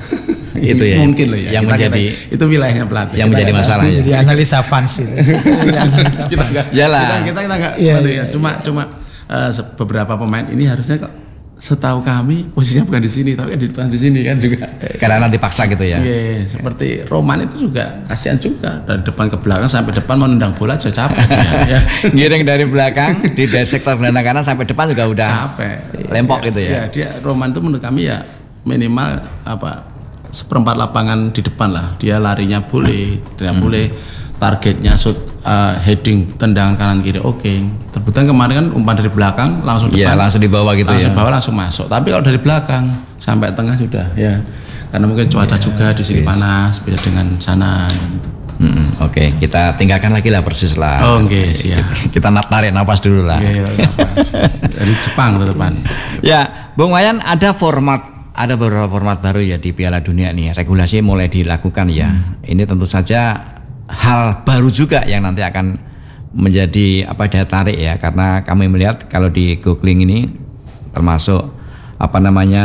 Speaker 2: Itu ya,
Speaker 3: Mungkin loh ya.
Speaker 2: yang
Speaker 3: Kita-
Speaker 2: menjadi-
Speaker 3: kita- itu wilayahnya pelatih.
Speaker 2: yang menjadi
Speaker 3: Kita-
Speaker 2: masalah ya.
Speaker 4: Jadi analisa fans itu. Jadi analisa
Speaker 3: kita
Speaker 4: fans.
Speaker 3: enggak
Speaker 2: Yalah.
Speaker 3: kita kita kita enggak
Speaker 4: Iya,
Speaker 3: anu
Speaker 4: iya.
Speaker 3: ya. cuma cuma eh, se- beberapa pemain ini harusnya kok setahu kami posisinya bukan di sini tapi di depan di sini kan juga.
Speaker 2: Karena nanti paksa gitu ya.
Speaker 3: Iya, seperti Roman itu juga kasihan juga dari depan ke belakang sampai depan mau nendang bola aja capek ya, ya.
Speaker 2: Ngiring dari belakang di sektor gelandang kanan sampai depan juga udah
Speaker 3: Capek.
Speaker 2: lempok gitu ya.
Speaker 3: Iya, dia Roman itu menurut kami ya minimal apa seperempat lapangan di depan lah. Dia larinya boleh, tidak
Speaker 2: Hmm.
Speaker 3: boleh. Targetnya shoot, uh, heading, tendangan kanan kiri oke. Terbukti kemarin kan umpan dari belakang langsung
Speaker 2: Iya,
Speaker 3: depan.
Speaker 2: langsung di bawah gitu
Speaker 3: langsung
Speaker 2: ya.
Speaker 3: bawah langsung masuk. Tapi kalau dari belakang sampai tengah sudah ya. Karena mungkin cuaca juga di sini panas beda dengan sana.
Speaker 2: Mm-mm, Oke, kita tinggalkan lagi lah Persis lah.
Speaker 3: Oh, oke, siap.
Speaker 2: Kita na- tarik napas dulu lah.
Speaker 3: Oke, nafas. Dari Jepang ke depan.
Speaker 2: Ya, Bung Wayan, ada format, ada beberapa format baru ya di Piala Dunia nih. Regulasi mulai dilakukan ya. Ini tentu saja hal baru juga yang nanti akan menjadi apa daya tarik ya, karena kami melihat kalau di googling ini termasuk apa namanya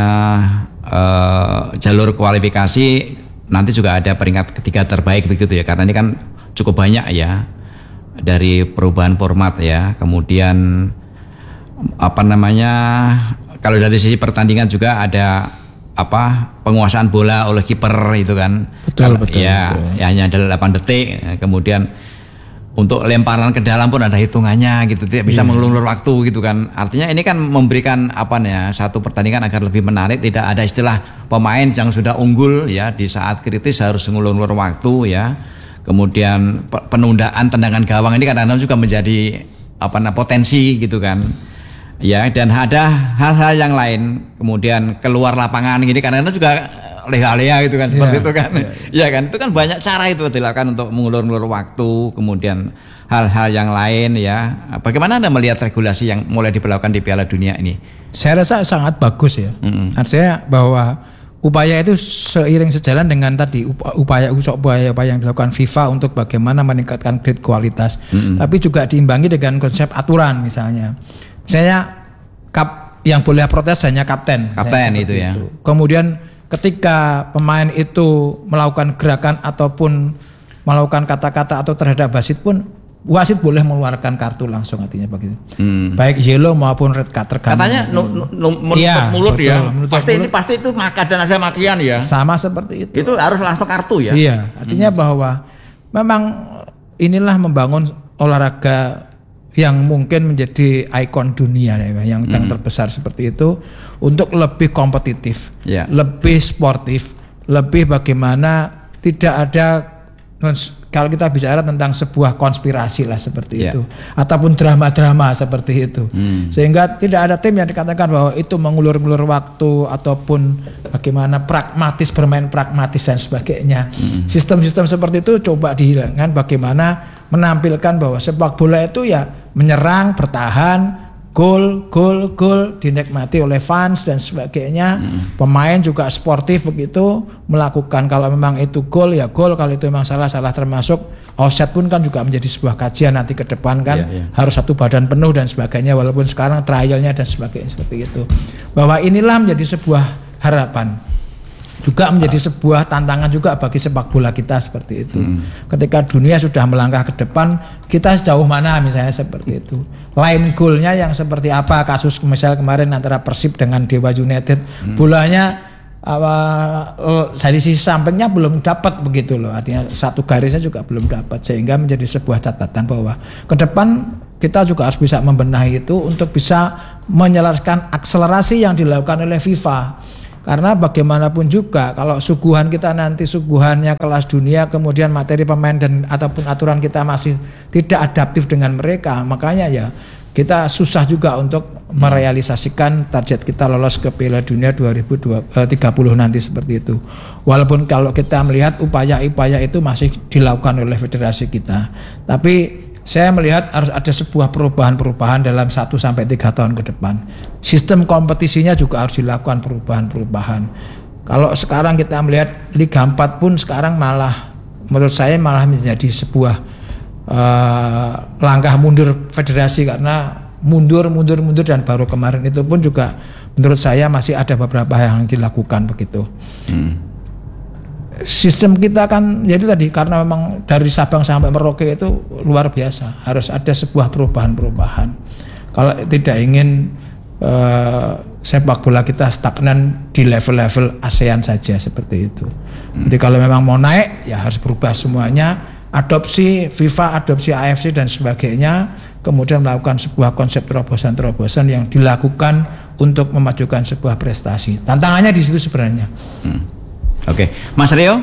Speaker 2: eh, jalur kualifikasi nanti juga ada peringkat ketiga terbaik begitu ya, karena ini kan cukup banyak ya dari perubahan format ya. Kemudian apa namanya kalau dari sisi pertandingan juga ada apa penguasaan bola oleh kiper itu kan.
Speaker 4: Betul, betul,
Speaker 2: ya,
Speaker 4: betul.
Speaker 2: ya hanya ada delapan detik. Kemudian untuk lemparan ke dalam pun ada hitungannya gitu, tidak bisa mengulur waktu gitu kan. Artinya ini kan memberikan apa nih satu pertandingan agar lebih menarik, tidak ada istilah pemain yang sudah unggul ya di saat kritis harus mengulur waktu ya. Kemudian pe- penundaan tendangan gawang ini kadang-kadang juga menjadi apa nah, potensi gitu kan. Ya, dan ada hal-hal yang lain, kemudian keluar lapangan gini kadang-kadang juga leha-leha gitu kan, seperti
Speaker 4: Iya,
Speaker 2: itu kan. Ya kan, itu kan banyak cara itu dilakukan untuk mengulur-ulur waktu, kemudian hal-hal yang lain ya. Bagaimana Anda melihat regulasi yang mulai diberlakukan di Piala Dunia ini?
Speaker 4: Saya rasa sangat bagus ya. Artinya bahwa upaya itu seiring sejalan dengan tadi upa- upaya upaya upaya yang dilakukan FIFA untuk bagaimana meningkatkan grade kualitas, tapi juga diimbangi dengan konsep aturan misalnya. Misalnya kap yang boleh protes hanya kapten.
Speaker 2: Kapten
Speaker 4: Misalnya
Speaker 2: itu
Speaker 4: seperti
Speaker 2: ya.
Speaker 4: Kemudian ketika pemain itu melakukan gerakan ataupun melakukan kata-kata atau terhadap wasit pun wasit boleh mengeluarkan kartu langsung, artinya begitu. Baik yellow maupun red card tergantung.
Speaker 2: Katanya nu, nu, nu, menutup
Speaker 4: Iya,
Speaker 2: mulut
Speaker 4: betul,
Speaker 2: ya.
Speaker 4: menutup
Speaker 2: Pasti ini
Speaker 4: mulut.
Speaker 2: pasti itu maka dan ada matian ya.
Speaker 4: Sama seperti itu.
Speaker 2: Itu harus langsung kartu ya.
Speaker 4: Iya, artinya bahwa memang inilah membangun olahraga yang mungkin menjadi ikon dunia ya, yang yang terbesar seperti itu untuk lebih kompetitif,
Speaker 2: Ya.
Speaker 4: lebih sportif, lebih bagaimana tidak ada kalau kita bicara tentang sebuah konspirasi lah seperti
Speaker 2: Yeah.
Speaker 4: itu, ataupun drama-drama seperti itu,
Speaker 2: Hmm.
Speaker 4: sehingga tidak ada tim yang dikatakan bahwa itu mengulur-ulur waktu ataupun bagaimana pragmatis, bermain pragmatis dan sebagainya.
Speaker 2: Hmm.
Speaker 4: Sistem-sistem seperti itu coba dihilangkan, bagaimana menampilkan bahwa sepak bola itu ya menyerang, bertahan, gol, gol, gol dinikmati oleh fans dan sebagainya. Hmm. Pemain juga sportif begitu melakukan, kalau memang itu gol ya gol, kalau itu memang salah salah, termasuk offset pun kan juga menjadi sebuah kajian nanti ke depan kan. Yeah, yeah. Harus satu badan penuh dan sebagainya, walaupun sekarang trialnya dan sebagainya seperti itu. Bahwa inilah menjadi sebuah harapan, juga menjadi sebuah tantangan juga bagi sepak bola kita seperti itu. Hmm. Ketika dunia sudah melangkah ke depan, kita sejauh mana misalnya seperti itu. Line goalnya yang seperti apa, kasus misal kemarin antara Persib dengan Dewa United, hmm. bolanya uh, dari sisi sampingnya belum dapat begitu loh, artinya satu garisnya juga belum dapat, sehingga menjadi sebuah catatan bahwa ke depan kita juga harus bisa membenahi itu untuk bisa menyelaraskan akselerasi yang dilakukan oleh FIFA. Karena bagaimanapun juga kalau suguhan kita nanti suguhannya kelas dunia, kemudian materi pemain dan ataupun aturan kita masih tidak adaptif dengan mereka, makanya ya kita susah juga untuk merealisasikan target kita lolos ke Piala Dunia dua ribu tiga puluh nanti seperti itu. Walaupun kalau kita melihat upaya-upaya itu masih dilakukan oleh federasi kita, tapi saya melihat harus ada sebuah perubahan-perubahan dalam satu sampai tiga tahun ke depan. Sistem kompetisinya juga harus dilakukan perubahan-perubahan. Kalau sekarang kita melihat Liga empat pun sekarang malah menurut saya malah menjadi sebuah uh, langkah mundur federasi, karena mundur, mundur, mundur, dan baru kemarin itu pun juga menurut saya masih ada beberapa yang dilakukan begitu. Hmm. Sistem kita kan jadi tadi karena memang dari Sabang sampai Merauke itu luar biasa, harus ada sebuah perubahan-perubahan. Kalau tidak ingin uh, sepak bola kita stagnan di level-level ASEAN saja seperti itu. Hmm. Jadi kalau memang mau naik ya harus berubah semuanya, adopsi FIFA, adopsi A F C dan sebagainya, kemudian melakukan sebuah konsep terobosan-terobosan yang dilakukan untuk memajukan sebuah prestasi. Tantangannya di situ sebenarnya.
Speaker 2: Hmm. Oke, Mas Rio,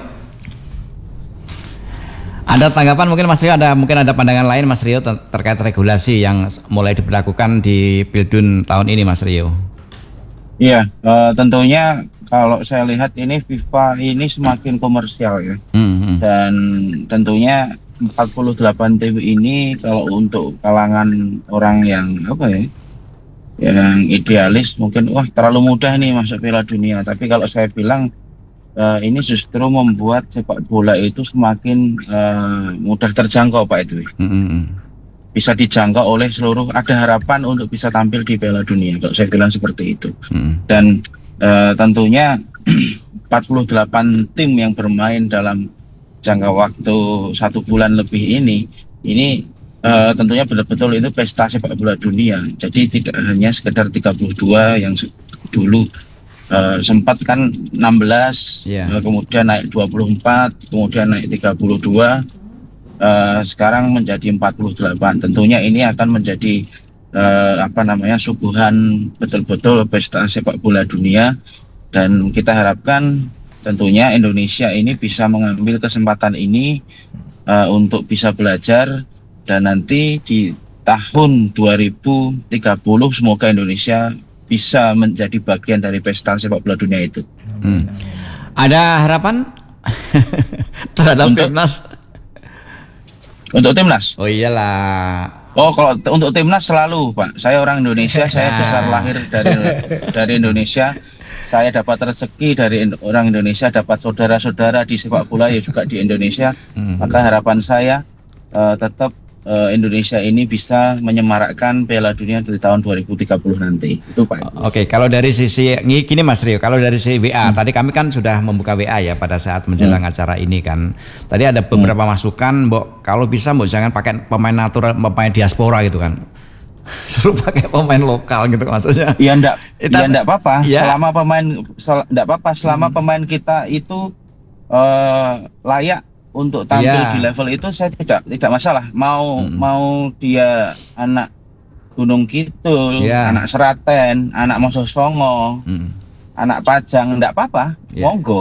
Speaker 2: ada tanggapan mungkin Mas Rio, ada mungkin ada pandangan lain Mas Rio ter- terkait regulasi yang mulai diberlakukan di Pildun tahun ini, Mas Rio?
Speaker 5: Iya, uh, tentunya kalau saya lihat ini FIFA ini semakin komersial ya, mm-hmm. dan tentunya empat puluh delapan tim ini kalau untuk kalangan orang yang apa ya, yang idealis mungkin wah terlalu mudah nih masuk Piala Dunia, tapi kalau saya bilang Uh, ini justru membuat sepak bola itu semakin uh, mudah terjangkau, Pak Edwi. Mm-hmm. Bisa dijangkau oleh seluruh, ada harapan untuk bisa tampil di Piala Dunia, kalau saya bilang seperti itu. Mm-hmm. Dan uh, tentunya empat puluh delapan tim yang bermain dalam jangka waktu satu bulan lebih ini, ini uh, tentunya betul-betul itu pesta sepak bola dunia. Jadi tidak hanya sekedar tiga puluh dua yang dulu Uh, sempat kan enam belas, yeah. uh, kemudian naik dua puluh empat, kemudian naik tiga puluh dua, uh, sekarang menjadi empat puluh delapan. Tentunya ini akan menjadi uh, apa namanya suguhan betul-betul pesta sepak bola dunia, dan kita harapkan tentunya Indonesia ini bisa mengambil kesempatan ini uh, untuk bisa belajar, dan nanti di tahun dua ribu tiga puluh semoga Indonesia bisa menjadi bagian dari pesta sepak bola dunia itu.
Speaker 2: Hmm. Ada harapan terhadap untuk, timnas?
Speaker 5: Untuk timnas?
Speaker 2: Oh iyalah.
Speaker 5: Oh kalau t- untuk timnas selalu, Pak. Saya orang Indonesia, saya besar lahir dari dari Indonesia. Saya dapat rezeki dari orang Indonesia, dapat saudara-saudara di sepak bola ya juga di Indonesia. Hmm. Maka harapan saya uh, tetap Uh, Indonesia ini bisa menyemarakkan Piala Dunia di tahun dua ribu tiga puluh nanti. Itu Pak.
Speaker 2: Oke, kalau dari sisi gini Mas Rio, kalau dari sisi W A, hmm. tadi kami kan sudah membuka W A ya pada saat menjelang hmm. acara ini kan. Tadi ada beberapa hmm. masukan, Mbok, kalau bisa Mbok jangan pakai pemain natural, pemain diaspora gitu kan. Suruh pakai pemain lokal gitu maksudnya.
Speaker 5: Iya enggak, iya enggak apa-apa.
Speaker 2: Ya.
Speaker 5: Selama pemain sel, enggak apa-apa selama hmm. pemain kita itu uh, layak untuk tampil yeah. di level itu, saya tidak tidak masalah. Mau hmm. mau dia anak Gunung Kidul, yeah. anak Seraten, anak Mososongo, hmm. anak Pajang, enggak apa-apa. Yeah. Monggo.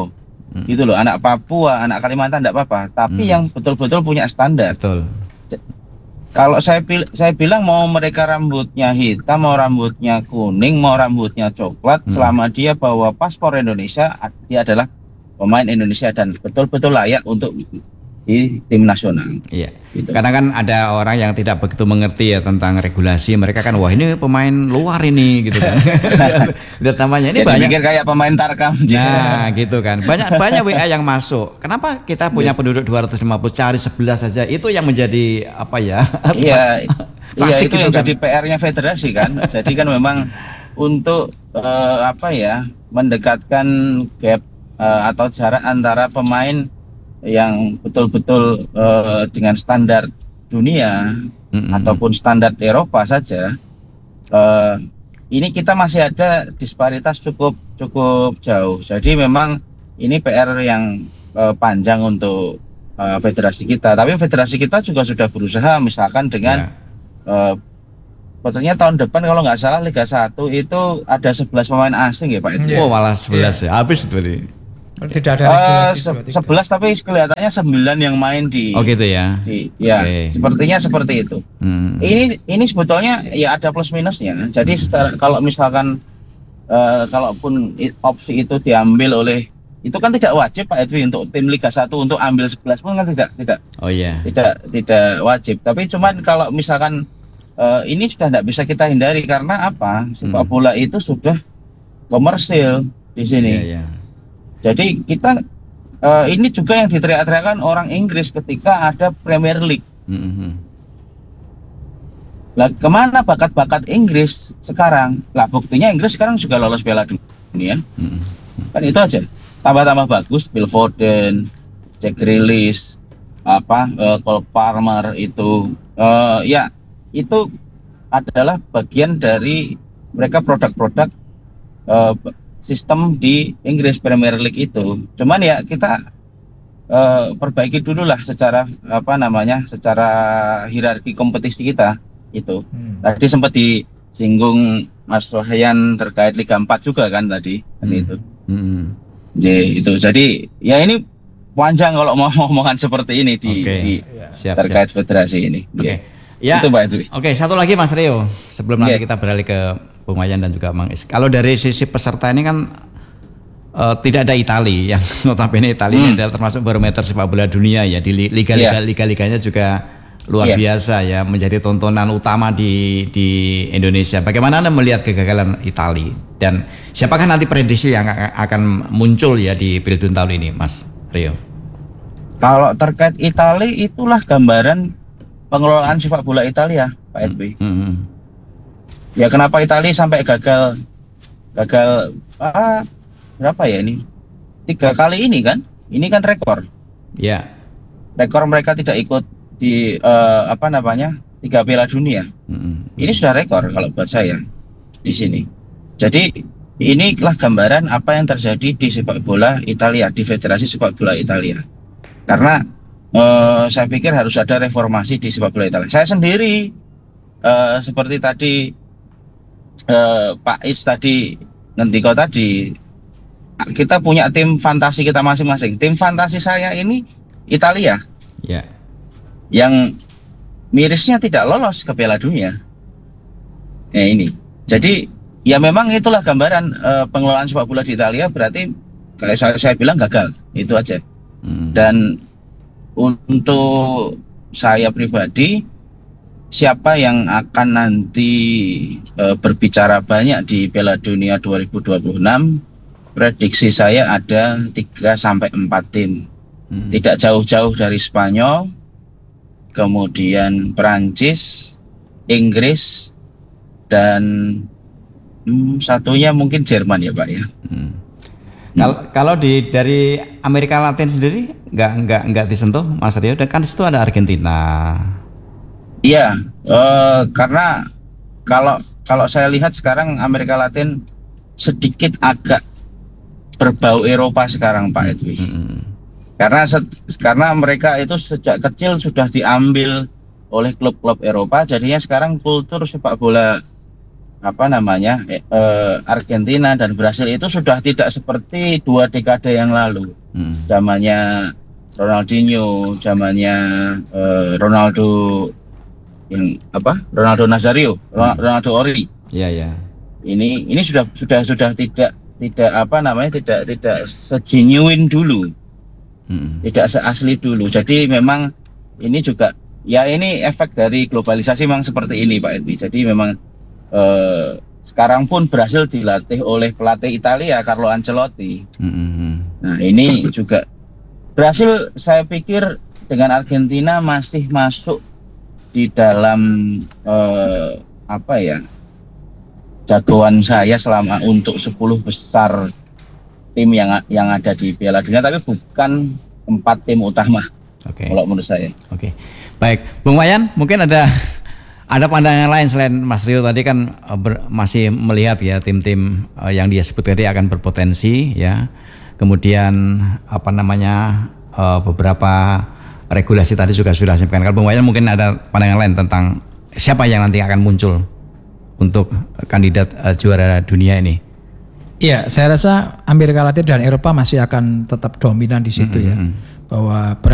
Speaker 5: Hmm. Gitu loh, anak Papua, anak Kalimantan enggak apa-apa, tapi hmm. yang betul-betul punya standar.
Speaker 2: Betul.
Speaker 5: Kalau saya pilih, saya bilang mau mereka rambutnya hitam, mau rambutnya kuning, mau rambutnya coklat, hmm. selama dia bawa paspor Indonesia, dia adalah pemain Indonesia dan betul-betul layak untuk di tim nasional.
Speaker 2: Iya. Gitu. Karena kan ada orang yang tidak begitu mengerti ya tentang regulasi. Mereka kan wah ini pemain luar ini gitu kan. Lihat namanya ini. Jadi banyak.
Speaker 5: Pikir kayak pemain Tarkam.
Speaker 2: Nah gitu kan. Banyak banyak W A yang masuk. Kenapa kita punya penduduk dua ratus lima puluh cari sebelas saja? Itu yang menjadi apa ya?
Speaker 5: Iya. Iya itu
Speaker 2: gitu
Speaker 5: yang
Speaker 2: kan.
Speaker 5: jadi P R-nya federasi kan. Jadi kan memang untuk uh, apa ya mendekatkan gap uh, atau jarak antara pemain yang betul-betul uh, dengan standar dunia mm-hmm. ataupun standar Eropa saja, uh, ini kita masih ada disparitas cukup cukup jauh. Jadi memang ini P R yang uh, panjang untuk uh, federasi kita. Tapi federasi kita juga sudah berusaha, misalkan dengan yeah. uh, Sebetulnya tahun depan kalau nggak salah Liga satu itu ada sebelas pemain asing ya Pak Edwin.
Speaker 2: Oh malah sebelas yeah. ya, habis itu tadi.
Speaker 4: Tidak ada regulasi
Speaker 5: uh, sebelas tapi kelihatannya sembilan yang main di
Speaker 2: oh gitu ya
Speaker 5: di, ya okay. Sepertinya seperti itu. hmm. ini ini sebetulnya ya ada plus minusnya. Jadi secara kalau misalkan uh, kalaupun opsi itu diambil oleh, itu kan tidak wajib Pak Edwin untuk tim Liga satu untuk ambil sebelas pun kan tidak tidak
Speaker 2: oh iya yeah.
Speaker 5: tidak tidak wajib. Tapi cuman kalau misalkan uh, ini sudah tidak bisa kita hindari karena apa, sepak hmm. bola itu sudah komersil di sini. yeah, yeah. Jadi kita uh, ini juga yang diteriak-teriakan orang Inggris ketika ada Premier League. Mm-hmm. Lah kemana bakat-bakat Inggris sekarang? Lah buktinya Inggris sekarang juga lolos Piala Dunia. Mm-hmm. Kan itu aja. Tambah-tambah bagus, Phil Foden, Jack Grealish, apa, uh, Cole Palmer itu, uh, ya itu adalah bagian dari mereka produk-produk. Uh, sistem di Inggris Premier League itu. Cuman ya kita uh, perbaiki dulu lah secara apa namanya, secara hierarki kompetisi kita itu. Hmm. Tadi sempat disinggung Mas Rohyan terkait Liga empat juga kan tadi kan hmm. itu. Hmm. Jadi itu. Jadi ya ini panjang kalau mau ngomongan seperti ini di, okay. di siap, terkait siap. Federasi ini. Oke. Okay. Ya. Itu Pak Edwi.
Speaker 2: Oke, satu lagi Mas Rio sebelum yeah. nanti kita beralih ke Bung Wayan dan juga Mang Is. Kalau dari sisi peserta ini kan uh, tidak ada Itali yang notabene Itali hmm. ini adalah termasuk barometer sepak bola dunia ya, di liga-liga yeah. liga-liganya juga luar yeah. biasa ya, menjadi tontonan utama di di Indonesia. Bagaimana Anda melihat kegagalan Itali dan siapakah nanti prediksi yang akan muncul ya di Pilgrim tahun ini, Mas Rio?
Speaker 5: Kalau terkait Itali, itulah gambaran pengelolaan sepak bola Italia, Pak Edwi. Hmm. Hmm. Ya kenapa Italia sampai gagal gagal ah, berapa ya ini tiga kali ini kan? Ini kan rekor.
Speaker 2: Ya. Yeah.
Speaker 5: Rekor mereka tidak ikut di uh, apa namanya tiga Piala Dunia. Mm-hmm. Ini sudah rekor kalau buat saya di sini. Jadi inilah gambaran apa yang terjadi di sepak bola Italia, di Federasi Sepak Bola Italia. Karena uh, saya pikir harus ada reformasi di sepak bola Italia. Saya sendiri uh, seperti tadi. Uh, Pak Is tadi ngendiko tadi, kita punya tim fantasi kita masing-masing. Tim fantasi saya ini Italia, yeah. yang mirisnya tidak lolos ke Piala Dunia. Ya ini, jadi ya memang itulah gambaran uh, pengelolaan sepak bola di Italia. Berarti kayak saya, saya bilang gagal, itu aja. Hmm. Dan untuk saya pribadi, siapa yang akan nanti e, berbicara banyak di Piala Dunia dua ribu dua puluh enam, prediksi saya ada tiga sampai empat tim. Hmm. Tidak jauh-jauh dari Spanyol, kemudian Perancis, Inggris, dan hmm, satunya mungkin Jerman ya Pak ya. Hmm.
Speaker 2: Kalau hmm. kalau di dari Amerika Latin sendiri nggak nggak nggak disentuh Mas Rio, dan kan di situ ada Argentina.
Speaker 5: Iya, uh, karena kalau kalau saya lihat sekarang Amerika Latin sedikit agak berbau Eropa sekarang Pak Edwi. Hmm. Karena karena mereka itu sejak kecil sudah diambil oleh klub-klub Eropa, jadinya sekarang kultur sepak bola apa namanya eh, Argentina dan Brasil itu sudah tidak seperti dua dekade yang lalu.
Speaker 2: Hmm.
Speaker 5: Zamannya Ronaldinho, zamannya eh, Ronaldo yang apa? Ronaldo Nazario,
Speaker 2: Hmm.
Speaker 5: Ronaldo Ori.
Speaker 2: Ya, ya.
Speaker 5: Ini ini sudah sudah sudah tidak tidak apa namanya tidak tidak segenuine dulu,
Speaker 2: Hmm.
Speaker 5: tidak seasli dulu. Jadi memang ini juga ya ini efek dari globalisasi memang seperti ini Pak Edwi. Jadi memang eh, sekarang pun Brasil dilatih oleh pelatih Italia Carlo Ancelotti.
Speaker 2: Hmm.
Speaker 5: Nah ini juga Brasil saya pikir dengan Argentina masih masuk di dalam eh, apa ya jagoan saya selama untuk sepuluh besar tim yang yang ada di Piala Dunia, tapi bukan empat tim utama.
Speaker 2: Oke.
Speaker 5: Kalau menurut saya.
Speaker 2: Oke. Baik, Bung Wayan, mungkin ada ada pandangan lain selain Mas Rio tadi kan uh, ber, masih melihat ya tim-tim uh, yang dia sebut tadi akan berpotensi ya. Kemudian apa namanya uh, beberapa regulasi tadi juga sudah disampaikan. Kalau Bung Wayan mungkin ada pandangan lain tentang siapa yang nanti akan muncul untuk kandidat uh, juara dunia ini.
Speaker 4: Iya, saya rasa Amerika Latin dan Eropa masih akan tetap dominan di situ
Speaker 2: Mm-hmm.
Speaker 4: ya. Bahwa